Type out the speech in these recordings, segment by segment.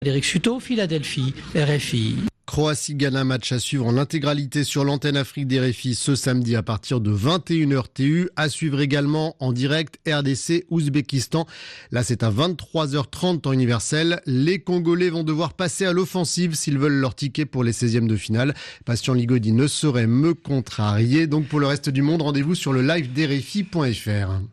Frédéric Chuteau, Philadelphie, RFI. Croatie-Ghana, match à suivre en intégralité sur l'antenne Afrique d'RFI ce samedi à partir de 21h TU. À suivre également en direct RDC-Ouzbékistan. Là, c'est à 23h30 temps universel. Les Congolais vont devoir passer à l'offensive s'ils veulent leur ticket pour les 16e de finale. Patient Ligodi ne saurait me contrarier. Donc pour le reste du monde, rendez-vous sur le live d'RFI.fr.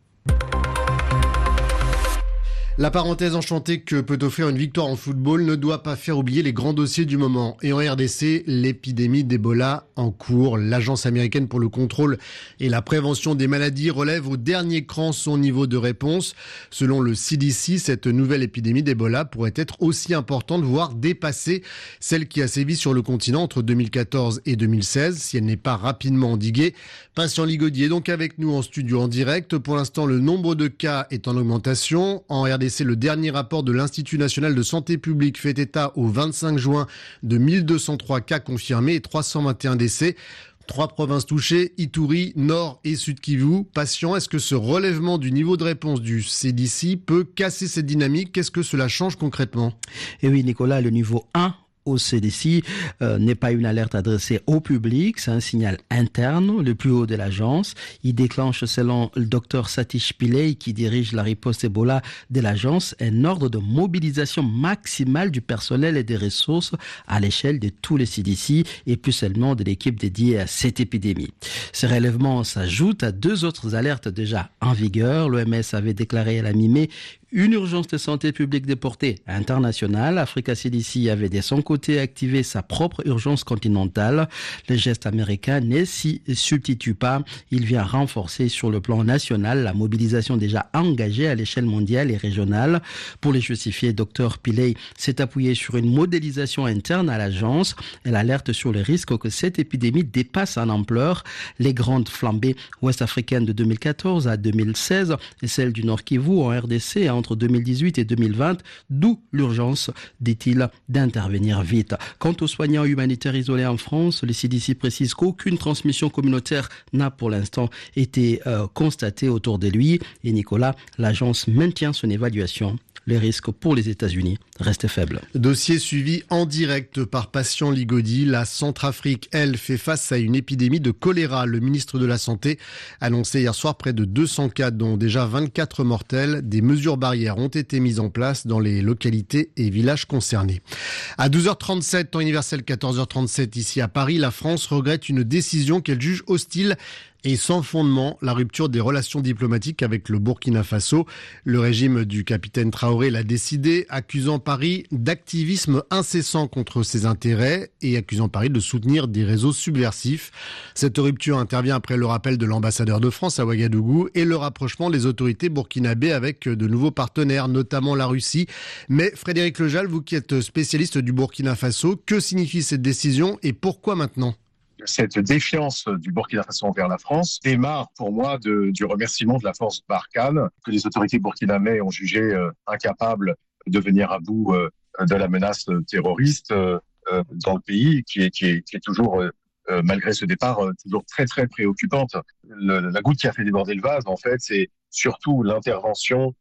La parenthèse enchantée que peut offrir une victoire en football ne doit pas faire oublier les grands dossiers du moment. Et en RDC, l'épidémie d'Ebola en cours. L'Agence américaine pour le contrôle et la prévention des maladies relève au dernier cran son niveau de réponse. Selon le CDC, cette nouvelle épidémie d'Ebola pourrait être aussi importante, voire dépasser celle qui a sévi sur le continent entre 2014 et 2016, si elle n'est pas rapidement endiguée. Patient Ligodi est donc avec nous en studio en direct. Pour l'instant, le nombre de cas est en augmentation. En RDC, le dernier rapport de l'Institut national de santé publique fait état au 25 juin de 1203 cas confirmés et 321 décès. 3 provinces touchées, Ituri, Nord et Sud Kivu. Patient, est-ce que ce relèvement du niveau de réponse du CDC peut casser cette dynamique? Qu'est-ce que cela change concrètement? Et oui, Nicolas, le niveau 1 au CDC n'est pas une alerte adressée au public, c'est un signal interne, le plus haut de l'agence. Il déclenche, selon le docteur Satish Pillay, qui dirige la riposte Ebola de l'agence, un ordre de mobilisation maximale du personnel et des ressources à l'échelle de tous les CDC et plus seulement de l'équipe dédiée à cette épidémie. Ces relèvements s'ajoutent à 2 autres alertes déjà en vigueur. L'OMS avait déclaré à la mi-mai une urgence de santé publique de portée internationale. Africa CDC avait de son côté activé sa propre urgence continentale. Le geste américain ne s'y substitue pas. Il vient renforcer sur le plan national la mobilisation déjà engagée à l'échelle mondiale et régionale. Pour les justifier, Dr Pillay s'est appuyé sur une modélisation interne à l'agence. Elle alerte sur le risque que cette épidémie dépasse en ampleur les grandes flambées ouest-africaines de 2014 à 2016 et celles du Nord Kivu en RDC entre 2018 et 2020, d'où l'urgence, dit-il, d'intervenir vite. Quant aux soignants humanitaires isolés en France, le CDC précise qu'aucune transmission communautaire n'a pour l'instant été constatée autour de lui. Et Nicolas, l'agence maintient son évaluation. Les risques pour les États-Unis restent faibles. Dossier suivi en direct par Patient Ligodi. La Centrafrique, elle, fait face à une épidémie de choléra. Le ministre de la Santé annonçait hier soir près de 200 cas, dont déjà 24 mortels. Des mesures barrières ont été mises en place dans les localités et villages concernés. À 12h37, temps universel 14h37 ici à Paris, la France regrette une décision qu'elle juge hostile et sans fondement, la rupture des relations diplomatiques avec le Burkina Faso. Le régime du capitaine Traoré l'a décidé, accusant Paris d'activisme incessant contre ses intérêts et accusant Paris de soutenir des réseaux subversifs. Cette rupture intervient après le rappel de l'ambassadeur de France à Ouagadougou et le rapprochement des autorités burkinabées avec de nouveaux partenaires, notamment la Russie. Mais Frédéric Lejal, vous qui êtes spécialiste du Burkina Faso, que signifie cette décision et pourquoi maintenant ? Cette défiance du Burkina Faso envers la France démarre pour moi du remerciement de la force Barkhane que les autorités burkinabées ont jugé incapable de venir à bout de la menace terroriste dans le pays qui est toujours, malgré ce départ, toujours très très préoccupante. La goutte qui a fait déborder le vase, en fait, c'est surtout l'intervention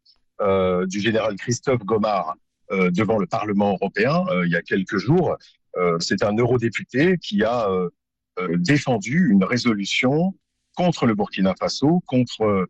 du général Christophe Gomard devant le Parlement européen il y a quelques jours. C'est un eurodéputé qui a défendu une résolution contre le Burkina Faso, contre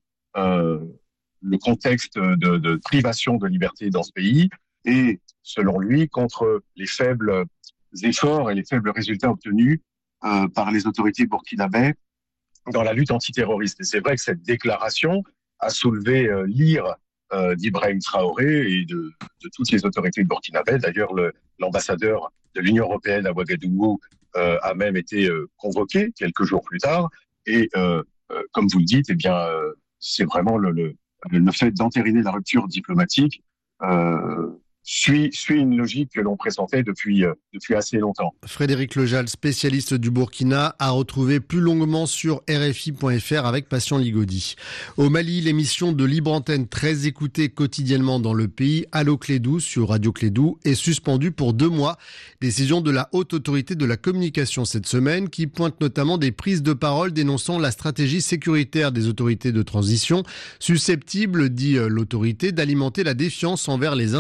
le contexte de privation de liberté dans ce pays et, selon lui, contre les faibles efforts et les faibles résultats obtenus par les autorités burkinabées dans la lutte antiterroriste. Et c'est vrai que cette déclaration a soulevé l'ire d'Ibrahim Traoré et de toutes les autorités burkinabées. D'ailleurs, l'ambassadeur de l'Union européenne à Ouagadougou a même été convoqué quelques jours plus tard. Et comme vous le dites, eh bien, c'est vraiment le fait d'entériner la rupture diplomatique suit une logique que l'on pressentait depuis assez longtemps. Frédéric Lejal, spécialiste du Burkina, a retrouvé plus longuement sur RFI.fr avec Patient Ligodi. Au Mali, l'émission de Libre Antenne, très écoutée quotidiennement dans le pays, Allo Clédou sur Radio Clédou, est suspendue pour 2 mois. Décision de la Haute Autorité de la Communication cette semaine qui pointe notamment des prises de parole dénonçant la stratégie sécuritaire des autorités de transition, susceptible, dit l'autorité, d'alimenter la défiance envers les institutions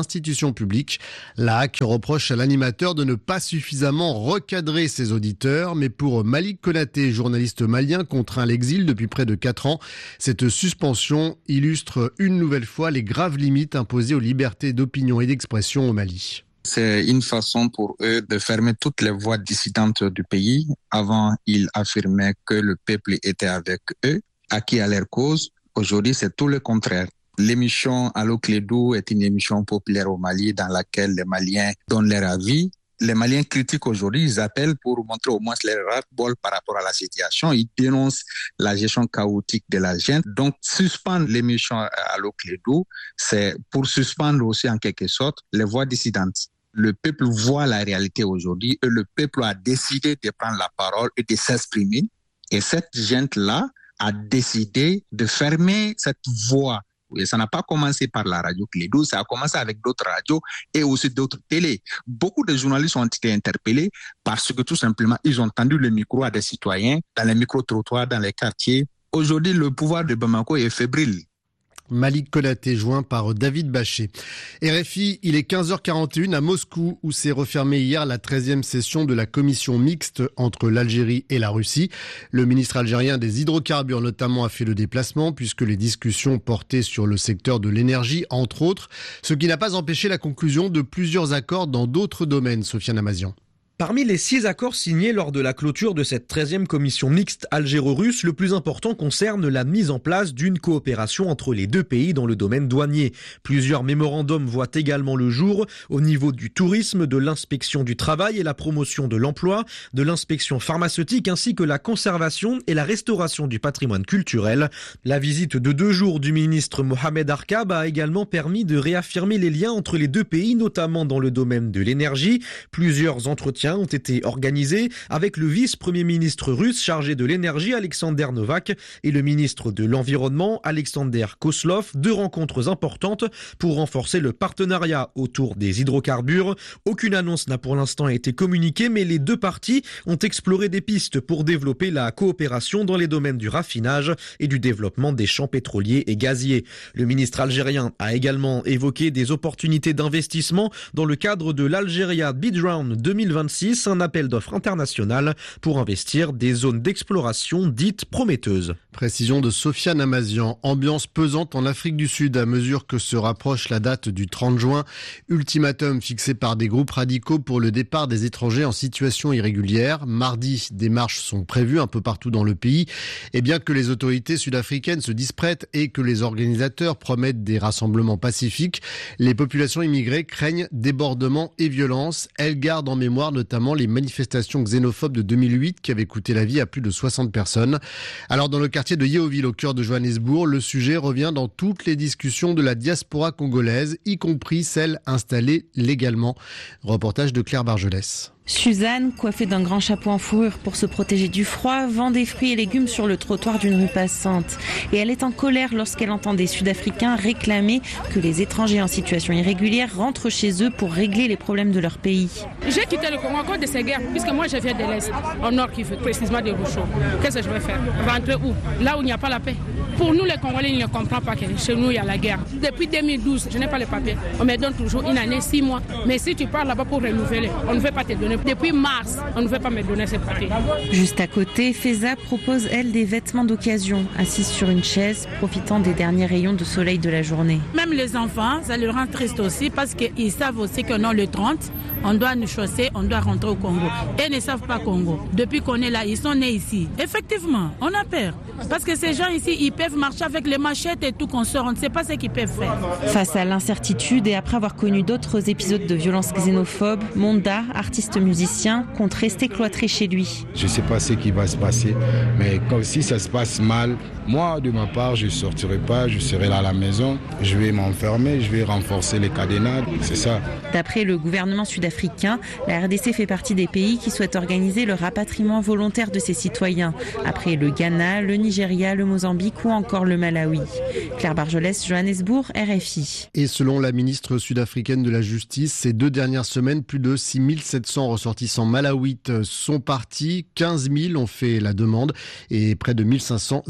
l'opinion publique. La HAC reproche à l'animateur de ne pas suffisamment recadrer ses auditeurs, mais pour Malik Konaté, journaliste malien contraint à l'exil depuis près de 4 ans, cette suspension illustre une nouvelle fois les graves limites imposées aux libertés d'opinion et d'expression au Mali. C'est une façon pour eux de fermer toutes les voix dissidentes du pays. Avant, ils affirmaient que le peuple était avec eux, acquis à leur cause. Aujourd'hui, c'est tout le contraire. L'émission Allo Clédou est une émission populaire au Mali dans laquelle les Maliens donnent leur avis. Les Maliens critiquent aujourd'hui, ils appellent pour montrer au moins leur ras-le-bol par rapport à la situation. Ils dénoncent la gestion chaotique de la junte. Donc, suspendre l'émission Allo Clédou, c'est pour suspendre aussi en quelque sorte les voix dissidentes. Le peuple voit la réalité aujourd'hui et le peuple a décidé de prendre la parole et de s'exprimer. Et cette junte-là a décidé de fermer cette voix. Et ça n'a pas commencé par la radio Clédou, ça a commencé avec d'autres radios et aussi d'autres télés. Beaucoup de journalistes ont été interpellés parce que tout simplement, ils ont tendu le micro à des citoyens dans les micro-trottoirs, dans les quartiers. Aujourd'hui, le pouvoir de Bamako est fébrile. Malik Konaté, joint par David Bachet. RFI, il est 15h41 à Moscou, où s'est refermée hier la 13e session de la commission mixte entre l'Algérie et la Russie. Le ministre algérien des hydrocarbures notamment a fait le déplacement, puisque les discussions portaient sur le secteur de l'énergie, entre autres, ce qui n'a pas empêché la conclusion de plusieurs accords dans d'autres domaines, Sofiane Amazian. Parmi les 6 accords signés lors de la clôture de cette 13e commission mixte algéro-russe, le plus important concerne la mise en place d'une coopération entre les deux pays dans le domaine douanier. Plusieurs mémorandums voient également le jour au niveau du tourisme, de l'inspection du travail et la promotion de l'emploi, de l'inspection pharmaceutique ainsi que la conservation et la restauration du patrimoine culturel. La visite de 2 jours du ministre Mohamed Arkab a également permis de réaffirmer les liens entre les deux pays, notamment dans le domaine de l'énergie. Plusieurs entretiens ont été organisés avec le vice-premier ministre russe chargé de l'énergie Alexander Novak et le ministre de l'Environnement Alexander Koslov. 2 rencontres importantes pour renforcer le partenariat autour des hydrocarbures. Aucune annonce n'a pour l'instant été communiquée, mais les 2 parties ont exploré des pistes pour développer la coopération dans les domaines du raffinage et du développement des champs pétroliers et gaziers. Le ministre algérien a également évoqué des opportunités d'investissement dans le cadre de l'Algeria Bid Round 2026, un appel d'offres international pour investir des zones d'exploration dites prometteuses. Précision de Sofiane Amazian. Ambiance pesante en Afrique du Sud à mesure que se rapproche la date du 30 juin. Ultimatum fixé par des groupes radicaux pour le départ des étrangers en situation irrégulière. Mardi, des marches sont prévues un peu partout dans le pays. Et bien que les autorités sud-africaines se disent prêtes et que les organisateurs promettent des rassemblements pacifiques, les populations immigrées craignent débordements et violences. Elles gardent en mémoire notamment les manifestations xénophobes de 2008 qui avaient coûté la vie à plus de 60 personnes. Alors dans le quartier de Yeoville, au cœur de Johannesburg, le sujet revient dans toutes les discussions de la diaspora congolaise, y compris celle installée légalement. Reportage de Claire Bargelès. Suzanne, coiffée d'un grand chapeau en fourrure pour se protéger du froid, vend des fruits et légumes sur le trottoir d'une rue passante. Et elle est en colère lorsqu'elle entend des Sud-Africains réclamer que les étrangers en situation irrégulière rentrent chez eux pour régler les problèmes de leur pays. J'ai quitté le Congo à cause de ces guerres, puisque moi je viens de l'Est, au nord, qui fait précisément des Rouchons. Qu'est-ce que je vais faire? Rentrer où? Là où il n'y a pas la paix. Pour nous les Congolais, ils ne comprennent pas que chez nous il y a la guerre. Depuis 2012, je n'ai pas les papiers. On me donne toujours une année, 6 mois. Mais si tu pars là-bas pour renouveler, on ne veut pas te donner. Depuis mars, on ne veut pas me donner ces papiers. Juste à côté, Feza propose, elle, des vêtements d'occasion, assise sur une chaise, profitant des derniers rayons de soleil de la journée. Même les enfants, ça leur rend triste aussi parce qu'ils savent aussi que non, le 30, on doit nous chausser, on doit rentrer au Congo. Et ils ne savent pas Congo. Depuis qu'on est là, ils sont nés ici. Effectivement, on a peur. Parce que ces gens ici, ils peuvent marcher avec les machettes et tout qu'on sort. On ne sait pas ce qu'ils peuvent faire. Face à l'incertitude et après avoir connu d'autres épisodes de violence xénophobe, Monda, artiste musicien, compte rester cloîtré chez lui. Je ne sais pas ce qui va se passer, mais comme si ça se passe mal, moi, de ma part, je ne sortirai pas, je serai là à la maison, je vais m'enfermer, je vais renforcer les cadenas, c'est ça. D'après le gouvernement sud-africain, la RDC fait partie des pays qui souhaitent organiser le rapatriement volontaire de ses citoyens, après le Ghana, le Nigeria, le Mozambique ou encore le Malawi. Claire Bargelès, Johannesburg, RFI. Et selon la ministre sud-africaine de la Justice, ces 2 dernières semaines, plus de 6700 ressortissants malawites sont partis, 15 000 ont fait la demande et près de 1500 Zimbabwe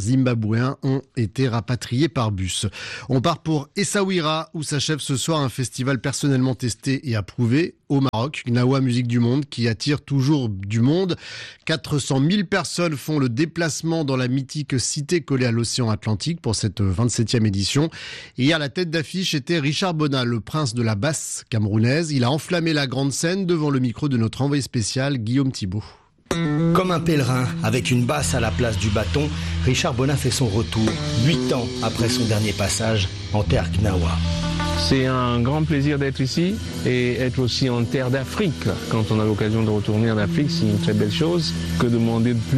zimbabwéens ont été rapatriés par bus. On part pour Essaouira, où s'achève ce soir un festival personnellement testé et approuvé au Maroc. Gnawa Musique du Monde, qui attire toujours du monde. 400 000 personnes font le déplacement dans la mythique cité collée à l'océan Atlantique pour cette 27e édition. Et hier, la tête d'affiche était Richard Bona, le prince de la basse camerounaise. Il a enflammé la grande scène devant le micro de notre envoyé spécial, Guillaume Thibault. Comme un pèlerin, avec une basse à la place du bâton, Richard Bona fait son retour, 8 ans après son dernier passage en terre Gnawa. C'est un grand plaisir d'être ici et être aussi en terre d'Afrique. Quand on a l'occasion de retourner en Afrique, c'est une très belle chose. Que demander de plus ?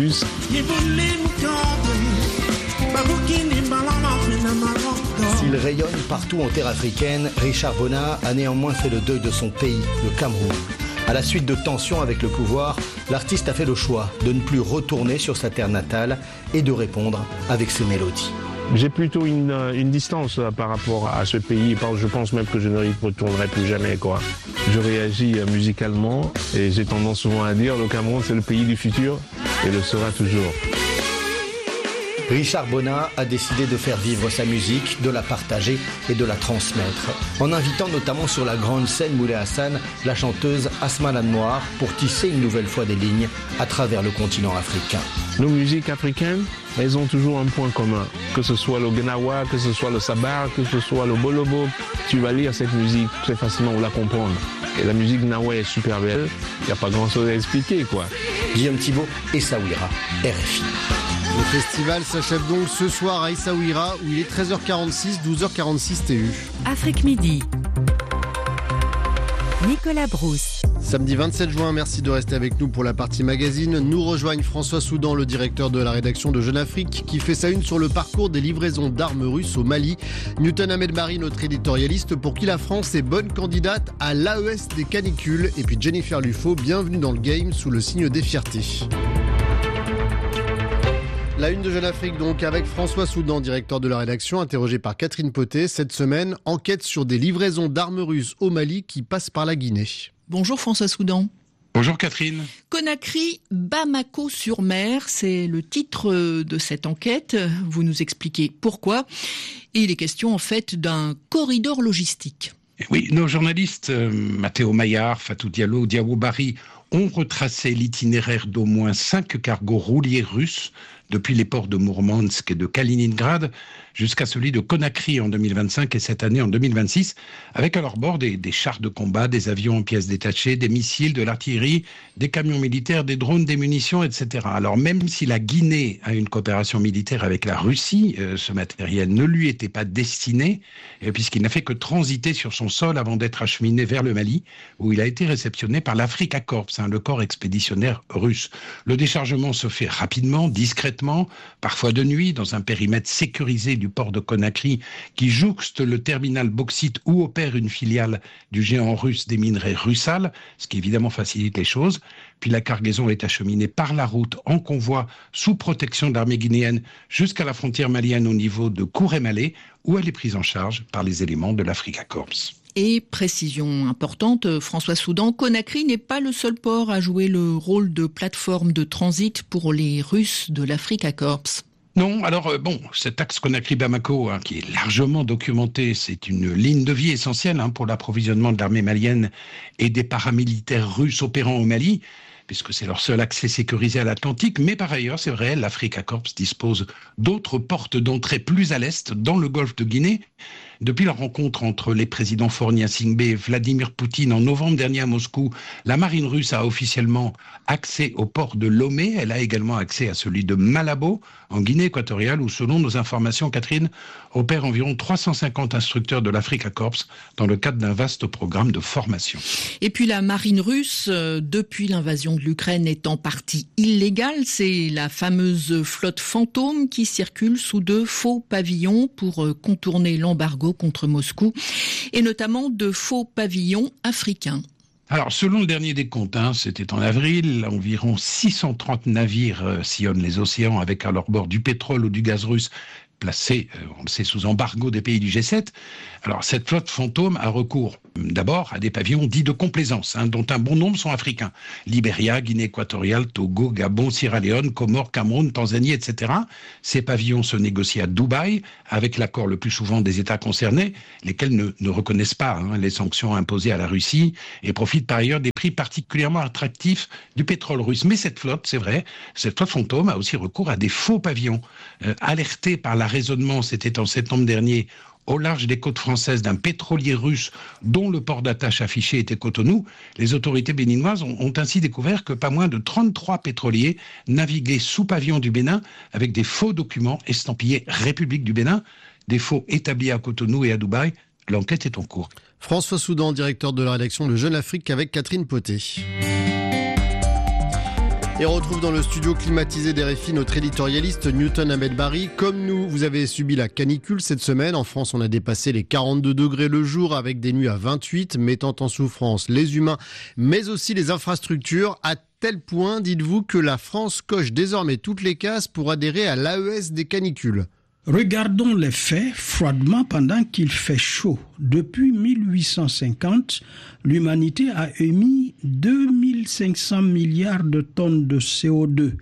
S'il rayonne partout en terre africaine, Richard Bona a néanmoins fait le deuil de son pays, le Cameroun. À la suite de tensions avec le pouvoir, l'artiste a fait le choix de ne plus retourner sur sa terre natale et de répondre avec ses mélodies. J'ai plutôt une distance par rapport à ce pays. Je pense même que je ne y retournerai plus jamais, quoi. Je réagis musicalement et j'ai tendance souvent à dire le Cameroun, c'est le pays du futur et le sera toujours. Richard Bona a décidé de faire vivre sa musique, de la partager et de la transmettre, en invitant notamment sur la grande scène Moulay Hassan la chanteuse Asma Lannoir pour tisser une nouvelle fois des lignes à travers le continent africain. Nos musiques africaines, elles ont toujours un point commun, que ce soit le Gnawa, que ce soit le Sabar, que ce soit le Bolobo. Tu vas lire cette musique très facilement ou la comprendre. Et la musique Gnawa est super belle, il n'y a pas grand chose à expliquer, quoi. Guillaume Thibault, Essaouira, RFI. Le festival s'achève donc ce soir à Essaouira où il est 13h46, 12h46 TU. Afrique Midi. Nicolas Brousse. Samedi 27 juin, merci de rester avec nous pour la partie magazine. Nous rejoignent François Soudan, le directeur de la rédaction de Jeune Afrique, qui fait sa une sur le parcours des livraisons d'armes russes au Mali. Newton Ahmed-Bari, notre éditorialiste, pour qui la France est bonne candidate à l'AES des canicules. Et puis Jennifer Lufo, bienvenue dans le game sous le signe des fiertés. La une de Jeune Afrique donc avec François Soudan, directeur de la rédaction, interrogé par Catherine Potet. Cette semaine, enquête sur des livraisons d'armes russes au Mali qui passent par la Guinée. Bonjour François Soudan. Bonjour Catherine. Conakry, Bamako-sur-Mer, c'est le titre de cette enquête. Vous nous expliquez pourquoi. Et il est question en fait d'un corridor logistique. Oui, nos journalistes Mathéo Maillard, Fatou Diallo, Diawo Bari ont retracé l'itinéraire d'au moins 5 cargos rouliers russes depuis les ports de Mourmansk et de Kaliningrad jusqu'à celui de Conakry en 2025 et cette année en 2026, avec à leur bord des chars de combat, des avions en pièces détachées, des missiles, de l'artillerie, des camions militaires, des drones, des munitions, etc. Alors même si la Guinée a une coopération militaire avec la Russie, ce matériel ne lui était pas destiné, puisqu'il n'a fait que transiter sur son sol avant d'être acheminé vers le Mali, où il a été réceptionné par l'Africa Corps, le corps expéditionnaire russe. Le déchargement se fait rapidement, discrètement, parfois de nuit, dans un périmètre sécurisé du port de Conakry, qui jouxte le terminal bauxite où opère une filiale du géant russe des minerais Rusal, ce qui évidemment facilite les choses. Puis la cargaison est acheminée par la route en convoi sous protection de l'armée guinéenne jusqu'à la frontière malienne au niveau de Kouré-Malé, où elle est prise en charge par les éléments de l'Africa Corps. Et précision importante, François Soudan, Conakry n'est pas le seul port à jouer le rôle de plateforme de transit pour les Russes de l'Africa Corps. Non, alors cet axe Conakry-Bamako, qui est largement documenté, c'est une ligne de vie essentielle pour l'approvisionnement de l'armée malienne et des paramilitaires russes opérant au Mali, puisque c'est leur seul accès sécurisé à l'Atlantique. Mais par ailleurs, c'est vrai, l'Africa Corps dispose d'autres portes d'entrée plus à l'est, dans le golfe de Guinée. Depuis la rencontre entre les présidents Faure Gnassingbé et Vladimir Poutine en novembre dernier à Moscou, la marine russe a officiellement accès au port de Lomé. Elle a également accès à celui de Malabo, en Guinée équatoriale, où selon nos informations, Catherine, opèrent environ 350 instructeurs de l'Africa Corps dans le cadre d'un vaste programme de formation. Et puis la marine russe, depuis l'invasion de l'Ukraine, est en partie illégale. C'est la fameuse flotte fantôme qui circule sous de faux pavillons pour contourner l'embargo contre Moscou, et notamment de faux pavillons africains. Alors, selon le dernier des comptes, c'était en avril, environ 630 navires sillonnent les océans avec à leur bord du pétrole ou du gaz russe, placée, on le sait, sous embargo des pays du G7. Alors cette flotte fantôme a recours d'abord à des pavillons dits de complaisance, dont un bon nombre sont africains. Libéria, Guinée équatoriale, Togo, Gabon, Sierra Leone, Comores, Cameroun, Tanzanie, etc. Ces pavillons se négocient à Dubaï, avec l'accord le plus souvent des États concernés, lesquels ne reconnaissent pas les sanctions imposées à la Russie et profitent par ailleurs des prix particulièrement attractifs du pétrole russe. Mais cette flotte, c'est vrai, cette flotte fantôme a aussi recours à des faux pavillons. Alertés par l'arraisonnement, c'était en septembre dernier, au large des côtes françaises d'un pétrolier russe dont le port d'attache affiché était Cotonou, les autorités béninoises ont ainsi découvert que pas moins de 33 pétroliers naviguaient sous pavillon du Bénin avec des faux documents estampillés République du Bénin, des faux établis à Cotonou et à Dubaï. L'enquête est en cours. François Soudan, directeur de la rédaction de Jeune Afrique avec Catherine Poté. Et on retrouve dans le studio climatisé d'RFI notre éditorialiste Newton Ahmed Barry. Comme nous, vous avez subi la canicule cette semaine. En France, on a dépassé les 42 degrés le jour avec des nuits à 28, mettant en souffrance les humains, mais aussi les infrastructures. À tel point, dites-vous, que la France coche désormais toutes les cases pour adhérer à l'AES des canicules. Regardons les faits froidement pendant qu'il fait chaud. Depuis 1850, l'humanité a émis 2500 milliards de tonnes de CO2.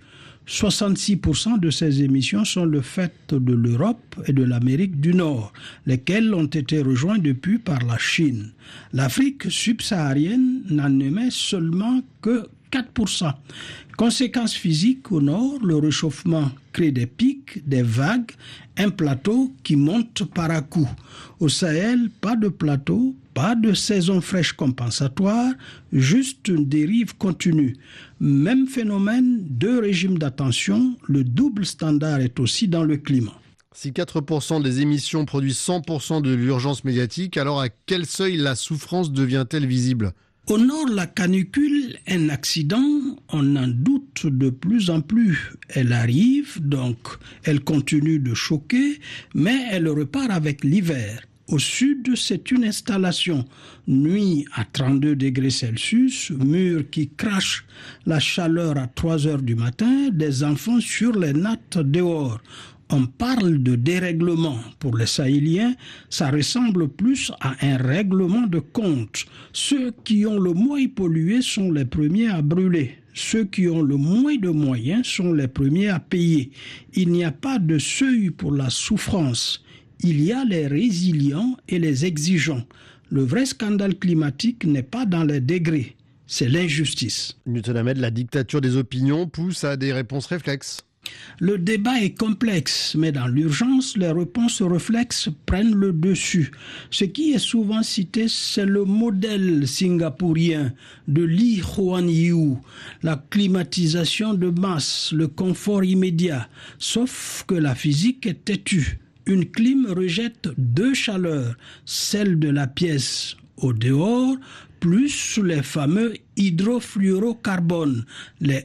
66% de ces émissions sont le fait de l'Europe et de l'Amérique du Nord, lesquelles ont été rejointes depuis par la Chine. L'Afrique subsaharienne n'en émet seulement que 4%. Conséquences physiques au nord, le réchauffement crée des pics, des vagues, un plateau qui monte par à coup. Au Sahel, pas de plateau, pas de saison fraîche compensatoire, juste une dérive continue. Même phénomène, 2 régimes d'attention, le double standard est aussi dans le climat. Si 4% des émissions produisent 100% de l'urgence médiatique, alors à quel seuil la souffrance devient-elle visible ? Au nord, la canicule, un accident, on en doute de plus en plus. Elle arrive, donc elle continue de choquer, mais elle repart avec l'hiver. Au sud, c'est une installation. Nuit à 32 degrés Celsius, mur qui crache la chaleur à 3 heures du matin, des enfants sur les nattes dehors. On parle de dérèglement. Pour les Sahéliens, ça ressemble plus à un règlement de compte. Ceux qui ont le moins pollué sont les premiers à brûler. Ceux qui ont le moins de moyens sont les premiers à payer. Il n'y a pas de seuil pour la souffrance. Il y a les résilients et les exigeants. Le vrai scandale climatique n'est pas dans les degrés, c'est l'injustice. Newton Ahmed, la dictature des opinions pousse à des réponses réflexes. Le débat est complexe, mais dans l'urgence, les réponses réflexes prennent le dessus. Ce qui est souvent cité, c'est le modèle singapourien de Lee Kuan Yew, la climatisation de masse, le confort immédiat. Sauf que la physique est têtue. Une clim rejette 2 chaleurs, celle de la pièce au dehors, plus les fameux hydrofluorocarbones, les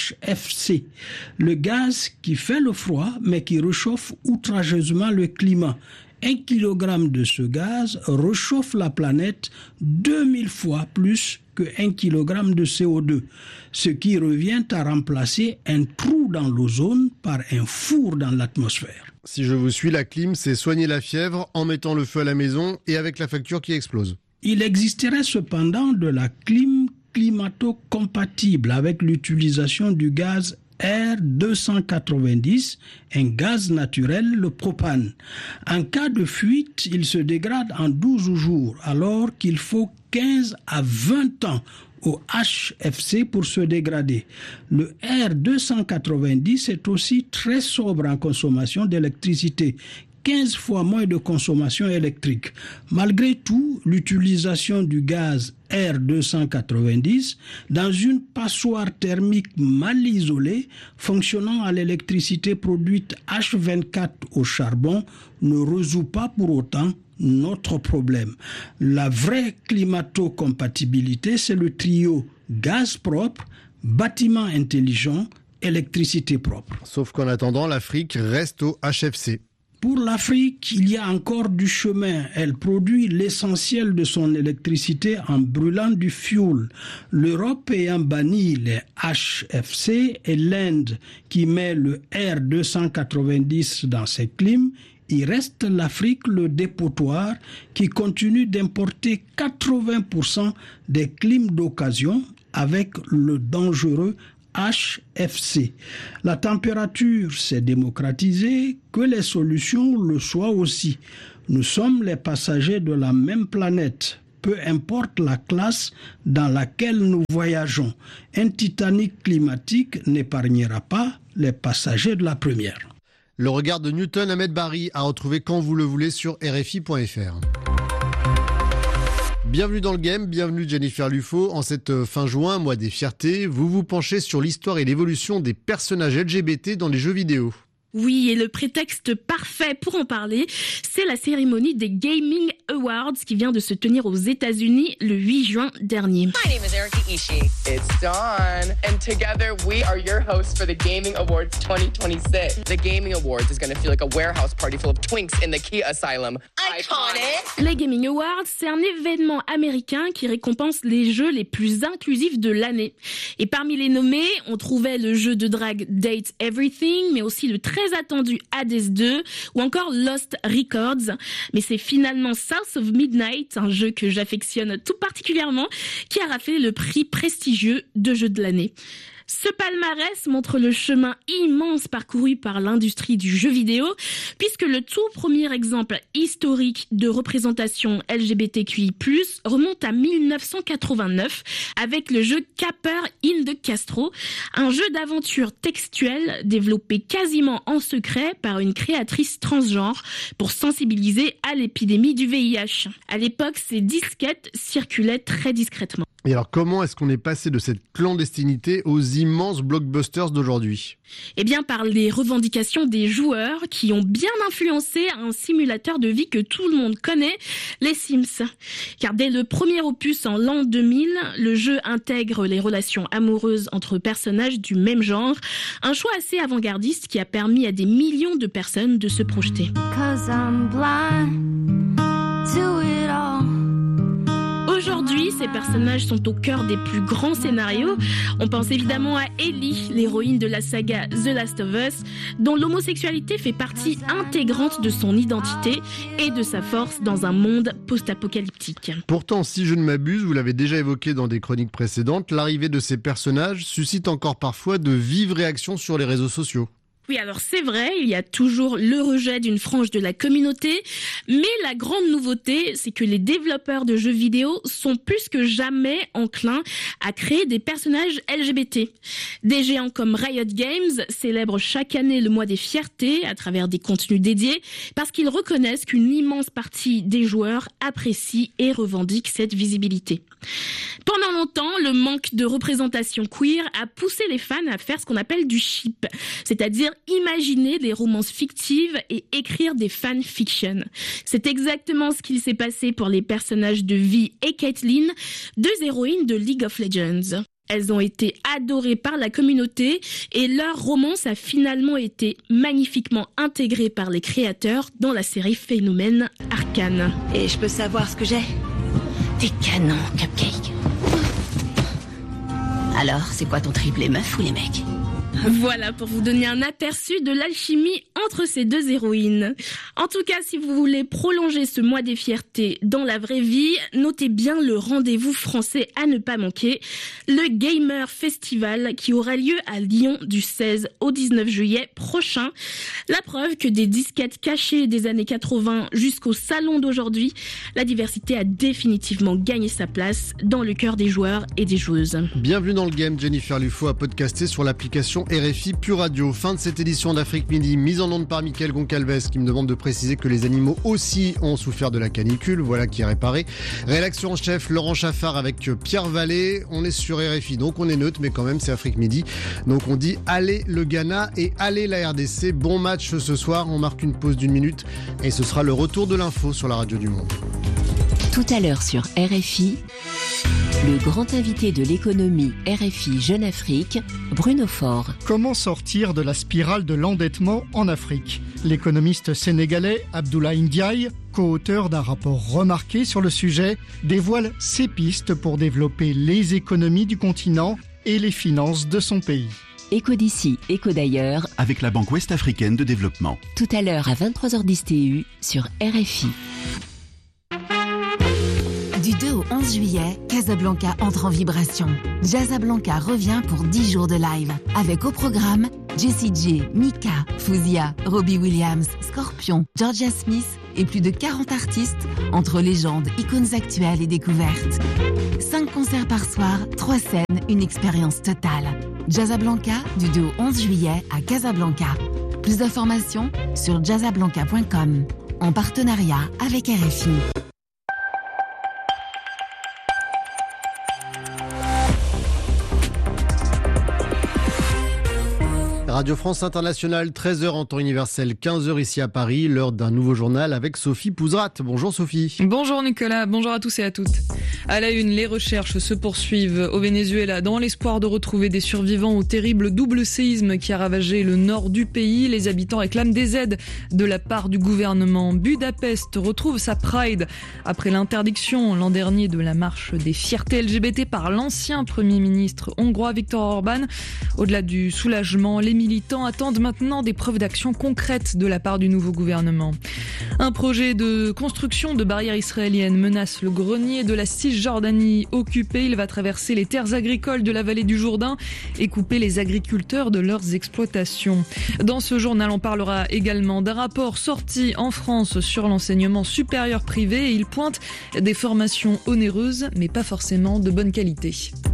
HFC, le gaz qui fait le froid mais qui réchauffe outrageusement le climat. 1 kg de ce gaz réchauffe la planète 2000 fois plus que 1 kg de CO2, ce qui revient à remplacer un trou dans l'ozone par un four dans l'atmosphère. Si je vous suis, la clim, c'est soigner la fièvre en mettant le feu à la maison et avec la facture qui explose. Il existerait cependant de la clim climato-compatible avec l'utilisation du gaz R290, un gaz naturel, le propane. En cas de fuite, il se dégrade en 12 jours, alors qu'il faut 15 à 20 ans au HFC pour se dégrader. Le R290 est aussi très sobre en consommation d'électricité, 15 fois moins de consommation électrique. Malgré tout, l'utilisation du gaz R290 dans une passoire thermique mal isolée, fonctionnant à l'électricité produite H24 au charbon, ne résout pas pour autant notre problème. La vraie climato-compatibilité, c'est le trio gaz propre, bâtiment intelligent, électricité propre. Sauf qu'en attendant, l'Afrique reste au HFC. Pour l'Afrique, il y a encore du chemin. Elle produit l'essentiel de son électricité en brûlant du fioul. L'Europe ayant banni les HFC et l'Inde qui met le R290 dans ses clims, il reste l'Afrique, le dépotoir, qui continue d'importer 80% des clims d'occasion avec le dangereux HFC. La température s'est démocratisée, que les solutions le soient aussi. Nous sommes les passagers de la même planète. Peu importe la classe dans laquelle nous voyageons. Un Titanic climatique n'épargnera pas les passagers de la première. Le regard de Newton Ahmed Barry à retrouver quand vous le voulez sur RFI.fr. Bienvenue dans le game, bienvenue Jennifer Lufo. En cette fin juin, mois des fiertés, vous vous penchez sur l'histoire et l'évolution des personnages LGBT dans les jeux vidéo. Oui, et le prétexte parfait pour en parler, c'est la cérémonie des Gaming Awards qui vient de se tenir aux États-Unis le 8 juin dernier. My name is Erika Ishii. It's Dawn. And together we are your hosts for the Gaming Awards 2026. The Gaming Awards is going to feel like a warehouse party full of twinks in the Key Asylum. Iconic! Les Gaming Awards, c'est un événement américain qui récompense les jeux les plus inclusifs de l'année. Et parmi les nommés, on trouvait le jeu de drague Date Everything, mais aussi le très attendu Hades 2 ou encore Lost Records. Mais c'est finalement South of Midnight, un jeu que j'affectionne tout particulièrement, qui a raflé le prix prestigieux de jeu de l'année. Ce palmarès montre le chemin immense parcouru par l'industrie du jeu vidéo, puisque le tout premier exemple historique de représentation LGBTQI+, remonte à 1989 avec le jeu Capper in the Castro, un jeu d'aventure textuelle développé quasiment en secret par une créatrice transgenre pour sensibiliser à l'épidémie du VIH. À l'époque, ces disquettes circulaient très discrètement. Et alors comment est-ce qu'on est passé de cette clandestinité aux immenses blockbusters d'aujourd'hui ? Eh bien par les revendications des joueurs qui ont bien influencé un simulateur de vie que tout le monde connaît, les Sims. Car dès le premier opus en l'an 2000, le jeu intègre les relations amoureuses entre personnages du même genre, un choix assez avant-gardiste qui a permis à des millions de personnes de se projeter. Aujourd'hui, ces personnages sont au cœur des plus grands scénarios. On pense évidemment à Ellie, l'héroïne de la saga The Last of Us, dont l'homosexualité fait partie intégrante de son identité et de sa force dans un monde post-apocalyptique. Pourtant, si je ne m'abuse, vous l'avez déjà évoqué dans des chroniques précédentes, l'arrivée de ces personnages suscite encore parfois de vives réactions sur les réseaux sociaux. Oui, alors c'est vrai, il y a toujours le rejet d'une frange de la communauté, mais la grande nouveauté, c'est que les développeurs de jeux vidéo sont plus que jamais enclins à créer des personnages LGBT. Des géants comme Riot Games célèbrent chaque année le mois des fiertés à travers des contenus dédiés, parce qu'ils reconnaissent qu'une immense partie des joueurs apprécie et revendique cette visibilité. Pendant longtemps, le manque de représentation queer a poussé les fans à faire ce qu'on appelle du ship, c'est-à-dire imaginer des romances fictives et écrire des fanfictions. C'est exactement ce qu'il s'est passé pour les personnages de Vi et Caitlyn, deux héroïnes de League of Legends. Elles ont été adorées par la communauté et leur romance a finalement été magnifiquement intégrée par les créateurs dans la série phénomène Arcane. Et je peux savoir ce que j'ai ? Des canons, Cupcake. Alors, c'est quoi ton trip, les meufs ou les mecs ? Voilà pour vous donner un aperçu de l'alchimie entre ces deux héroïnes. En tout cas, si vous voulez prolonger ce mois des fiertés dans la vraie vie, notez bien le rendez-vous français à ne pas manquer, le Gamer Festival qui aura lieu à Lyon du 16 au 19 juillet prochain. La preuve que des disquettes cachées des années 80 jusqu'au salon d'aujourd'hui, la diversité a définitivement gagné sa place dans le cœur des joueurs et des joueuses. Bienvenue dans le game, Jennifer Lufo a podcasté sur l'application RFI Pure Radio. Fin de cette édition d'Afrique Midi, mise en onde par Mickaël Goncalves qui me demande de préciser que les animaux aussi ont souffert de la canicule, voilà qui est réparé. Rédaction en chef Laurent Chaffard avec Pierre Vallée. On est sur RFI, donc on est neutre, mais quand même c'est Afrique Midi. Donc on dit allez le Ghana et allez la RDC. Bon match ce soir, on marque une pause d'1 minute et ce sera le retour de l'info sur la radio du Monde. Tout à l'heure sur RFI. Le grand invité de l'économie RFI Jeune Afrique, Bruno Faure. Comment sortir de la spirale de l'endettement en Afrique ? L'économiste sénégalais Abdoulaye Ndiaye, co-auteur d'un rapport remarqué sur le sujet, dévoile ses pistes pour développer les économies du continent et les finances de son pays. Écho d'ici, écho d'ailleurs. Avec la Banque Ouest-Africaine de Développement. Tout à l'heure à 23h10 TU sur RFI. Du 2 au 11 juillet, Casablanca entre en vibration. Casablanca revient pour 10 jours de live. Avec au programme Jessie J, Mika, Fouzia, Robbie Williams, Scorpion, Georgia Smith et plus de 40 artistes entre légendes, icônes actuelles et découvertes. 5 concerts par soir, 3 scènes, une expérience totale. Casablanca du 2 au 11 juillet à Casablanca. Plus d'informations sur casablanca.com en partenariat avec RFI. Radio France Internationale, 13h en temps universel, 15h ici à Paris, l'heure d'un nouveau journal avec Sophie Pouzrat. Bonjour Sophie. Bonjour Nicolas, bonjour à tous et à toutes. À la une, les recherches se poursuivent au Venezuela dans l'espoir de retrouver des survivants au terrible double séisme qui a ravagé le nord du pays. Les habitants réclament des aides de la part du gouvernement. Budapest retrouve sa Pride après l'interdiction l'an dernier de la marche des fiertés LGBT par l'ancien Premier ministre hongrois Viktor Orban. Au-delà du soulagement, les militants attendent maintenant des preuves d'action concrètes de la part du nouveau gouvernement. Un projet de construction de barrières israéliennes menace le grenier de la Cisjordanie occupé. Il va traverser les terres agricoles de la vallée du Jourdain et couper les agriculteurs de leurs exploitations. Dans ce journal, on parlera également d'un rapport sorti en France sur l'enseignement supérieur privé et il pointe des formations onéreuses mais pas forcément de bonne qualité.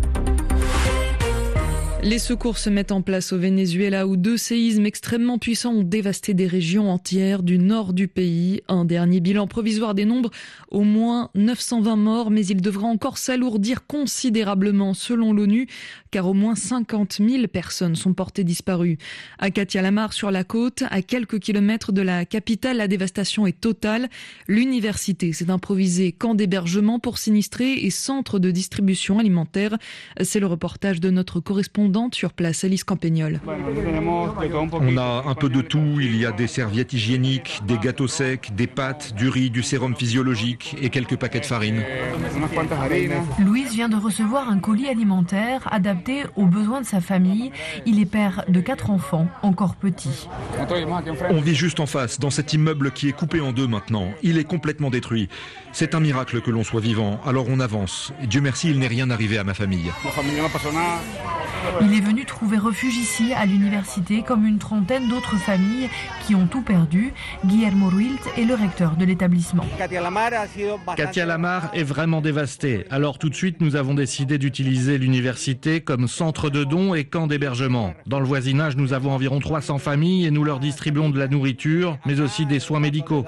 Les secours se mettent en place au Venezuela où 2 séismes extrêmement puissants ont dévasté des régions entières du nord du pays. Un dernier bilan provisoire dénombre au moins 920 morts, mais il devra encore s'alourdir considérablement selon l'ONU, car au moins 50 000 personnes sont portées disparues. À Katia-la-Mar, sur la côte, à quelques kilomètres de la capitale, la dévastation est totale. L'université s'est improvisée camp d'hébergement pour sinistrés et centre de distribution alimentaire. C'est le reportage de notre correspondante sur place, Alice Campagnol. On a un peu de tout. Il y a des serviettes hygiéniques, des gâteaux secs, des pâtes, du riz, du sérum physiologique et quelques paquets de farine. Louise vient de recevoir un colis alimentaire adapté aux besoins de sa famille. Il est père de 4 enfants, encore petits. On vit juste en face, dans cet immeuble qui est coupé en 2 maintenant. Il est complètement détruit. C'est un miracle que l'on soit vivant, alors on avance. Dieu merci, il n'est rien arrivé à ma famille. Il est venu trouver refuge ici, à l'université, comme une trentaine d'autres familles qui ont tout perdu. Guillermo Ruilt est le recteur de l'établissement. Katia-la-Mar est vraiment dévastée. Alors tout de suite, nous avons décidé d'utiliser l'université comme centre de dons et camp d'hébergement. Dans le voisinage, nous avons environ 300 familles et nous leur distribuons de la nourriture, mais aussi des soins médicaux.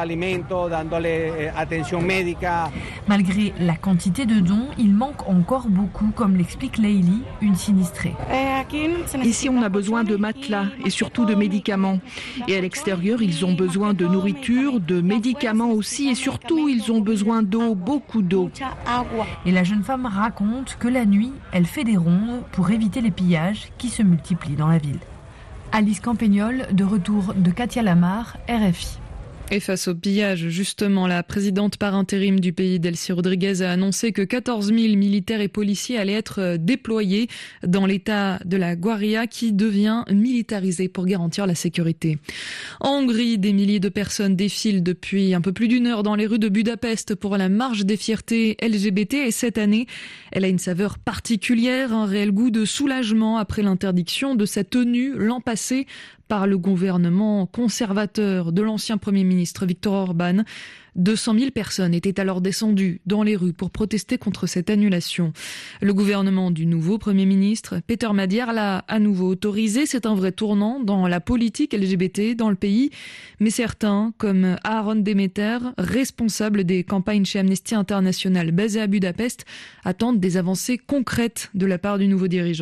Malgré la quantité de dons, il manque encore beaucoup, comme l'explique Leili, une sinistrée. Ici, on a besoin de matelas et surtout de médicaments. Et à l'extérieur, ils ont besoin de nourriture, de médicaments aussi et surtout, ils ont besoin d'eau, beaucoup d'eau. Et la jeune femme raconte que la nuit, elle fait des rondes pour éviter les pillages qui se multiplient dans la ville. Alice Campagnol, de retour de Katia-la-Mar, RFI. Et face au pillage, justement, la présidente par intérim du pays, Delcy Rodriguez, a annoncé que 14 000 militaires et policiers allaient être déployés dans l'état de la Guaria qui devient militarisé pour garantir la sécurité. En Hongrie, des milliers de personnes défilent depuis un peu plus d'1 heure dans les rues de Budapest pour la marche des fiertés LGBT et cette année, elle a une saveur particulière, un réel goût de soulagement après l'interdiction de sa tenue l'an passé par le gouvernement conservateur de l'ancien Premier ministre Viktor Orban. 200 000 personnes étaient alors descendues dans les rues pour protester contre cette annulation. Le gouvernement du nouveau Premier ministre, Peter Magyar, l'a à nouveau autorisé. C'est un vrai tournant dans la politique LGBT dans le pays. Mais certains, comme Aaron Demeter, responsable des campagnes chez Amnesty International basé à Budapest, attendent des avancées concrètes de la part du nouveau dirigeant.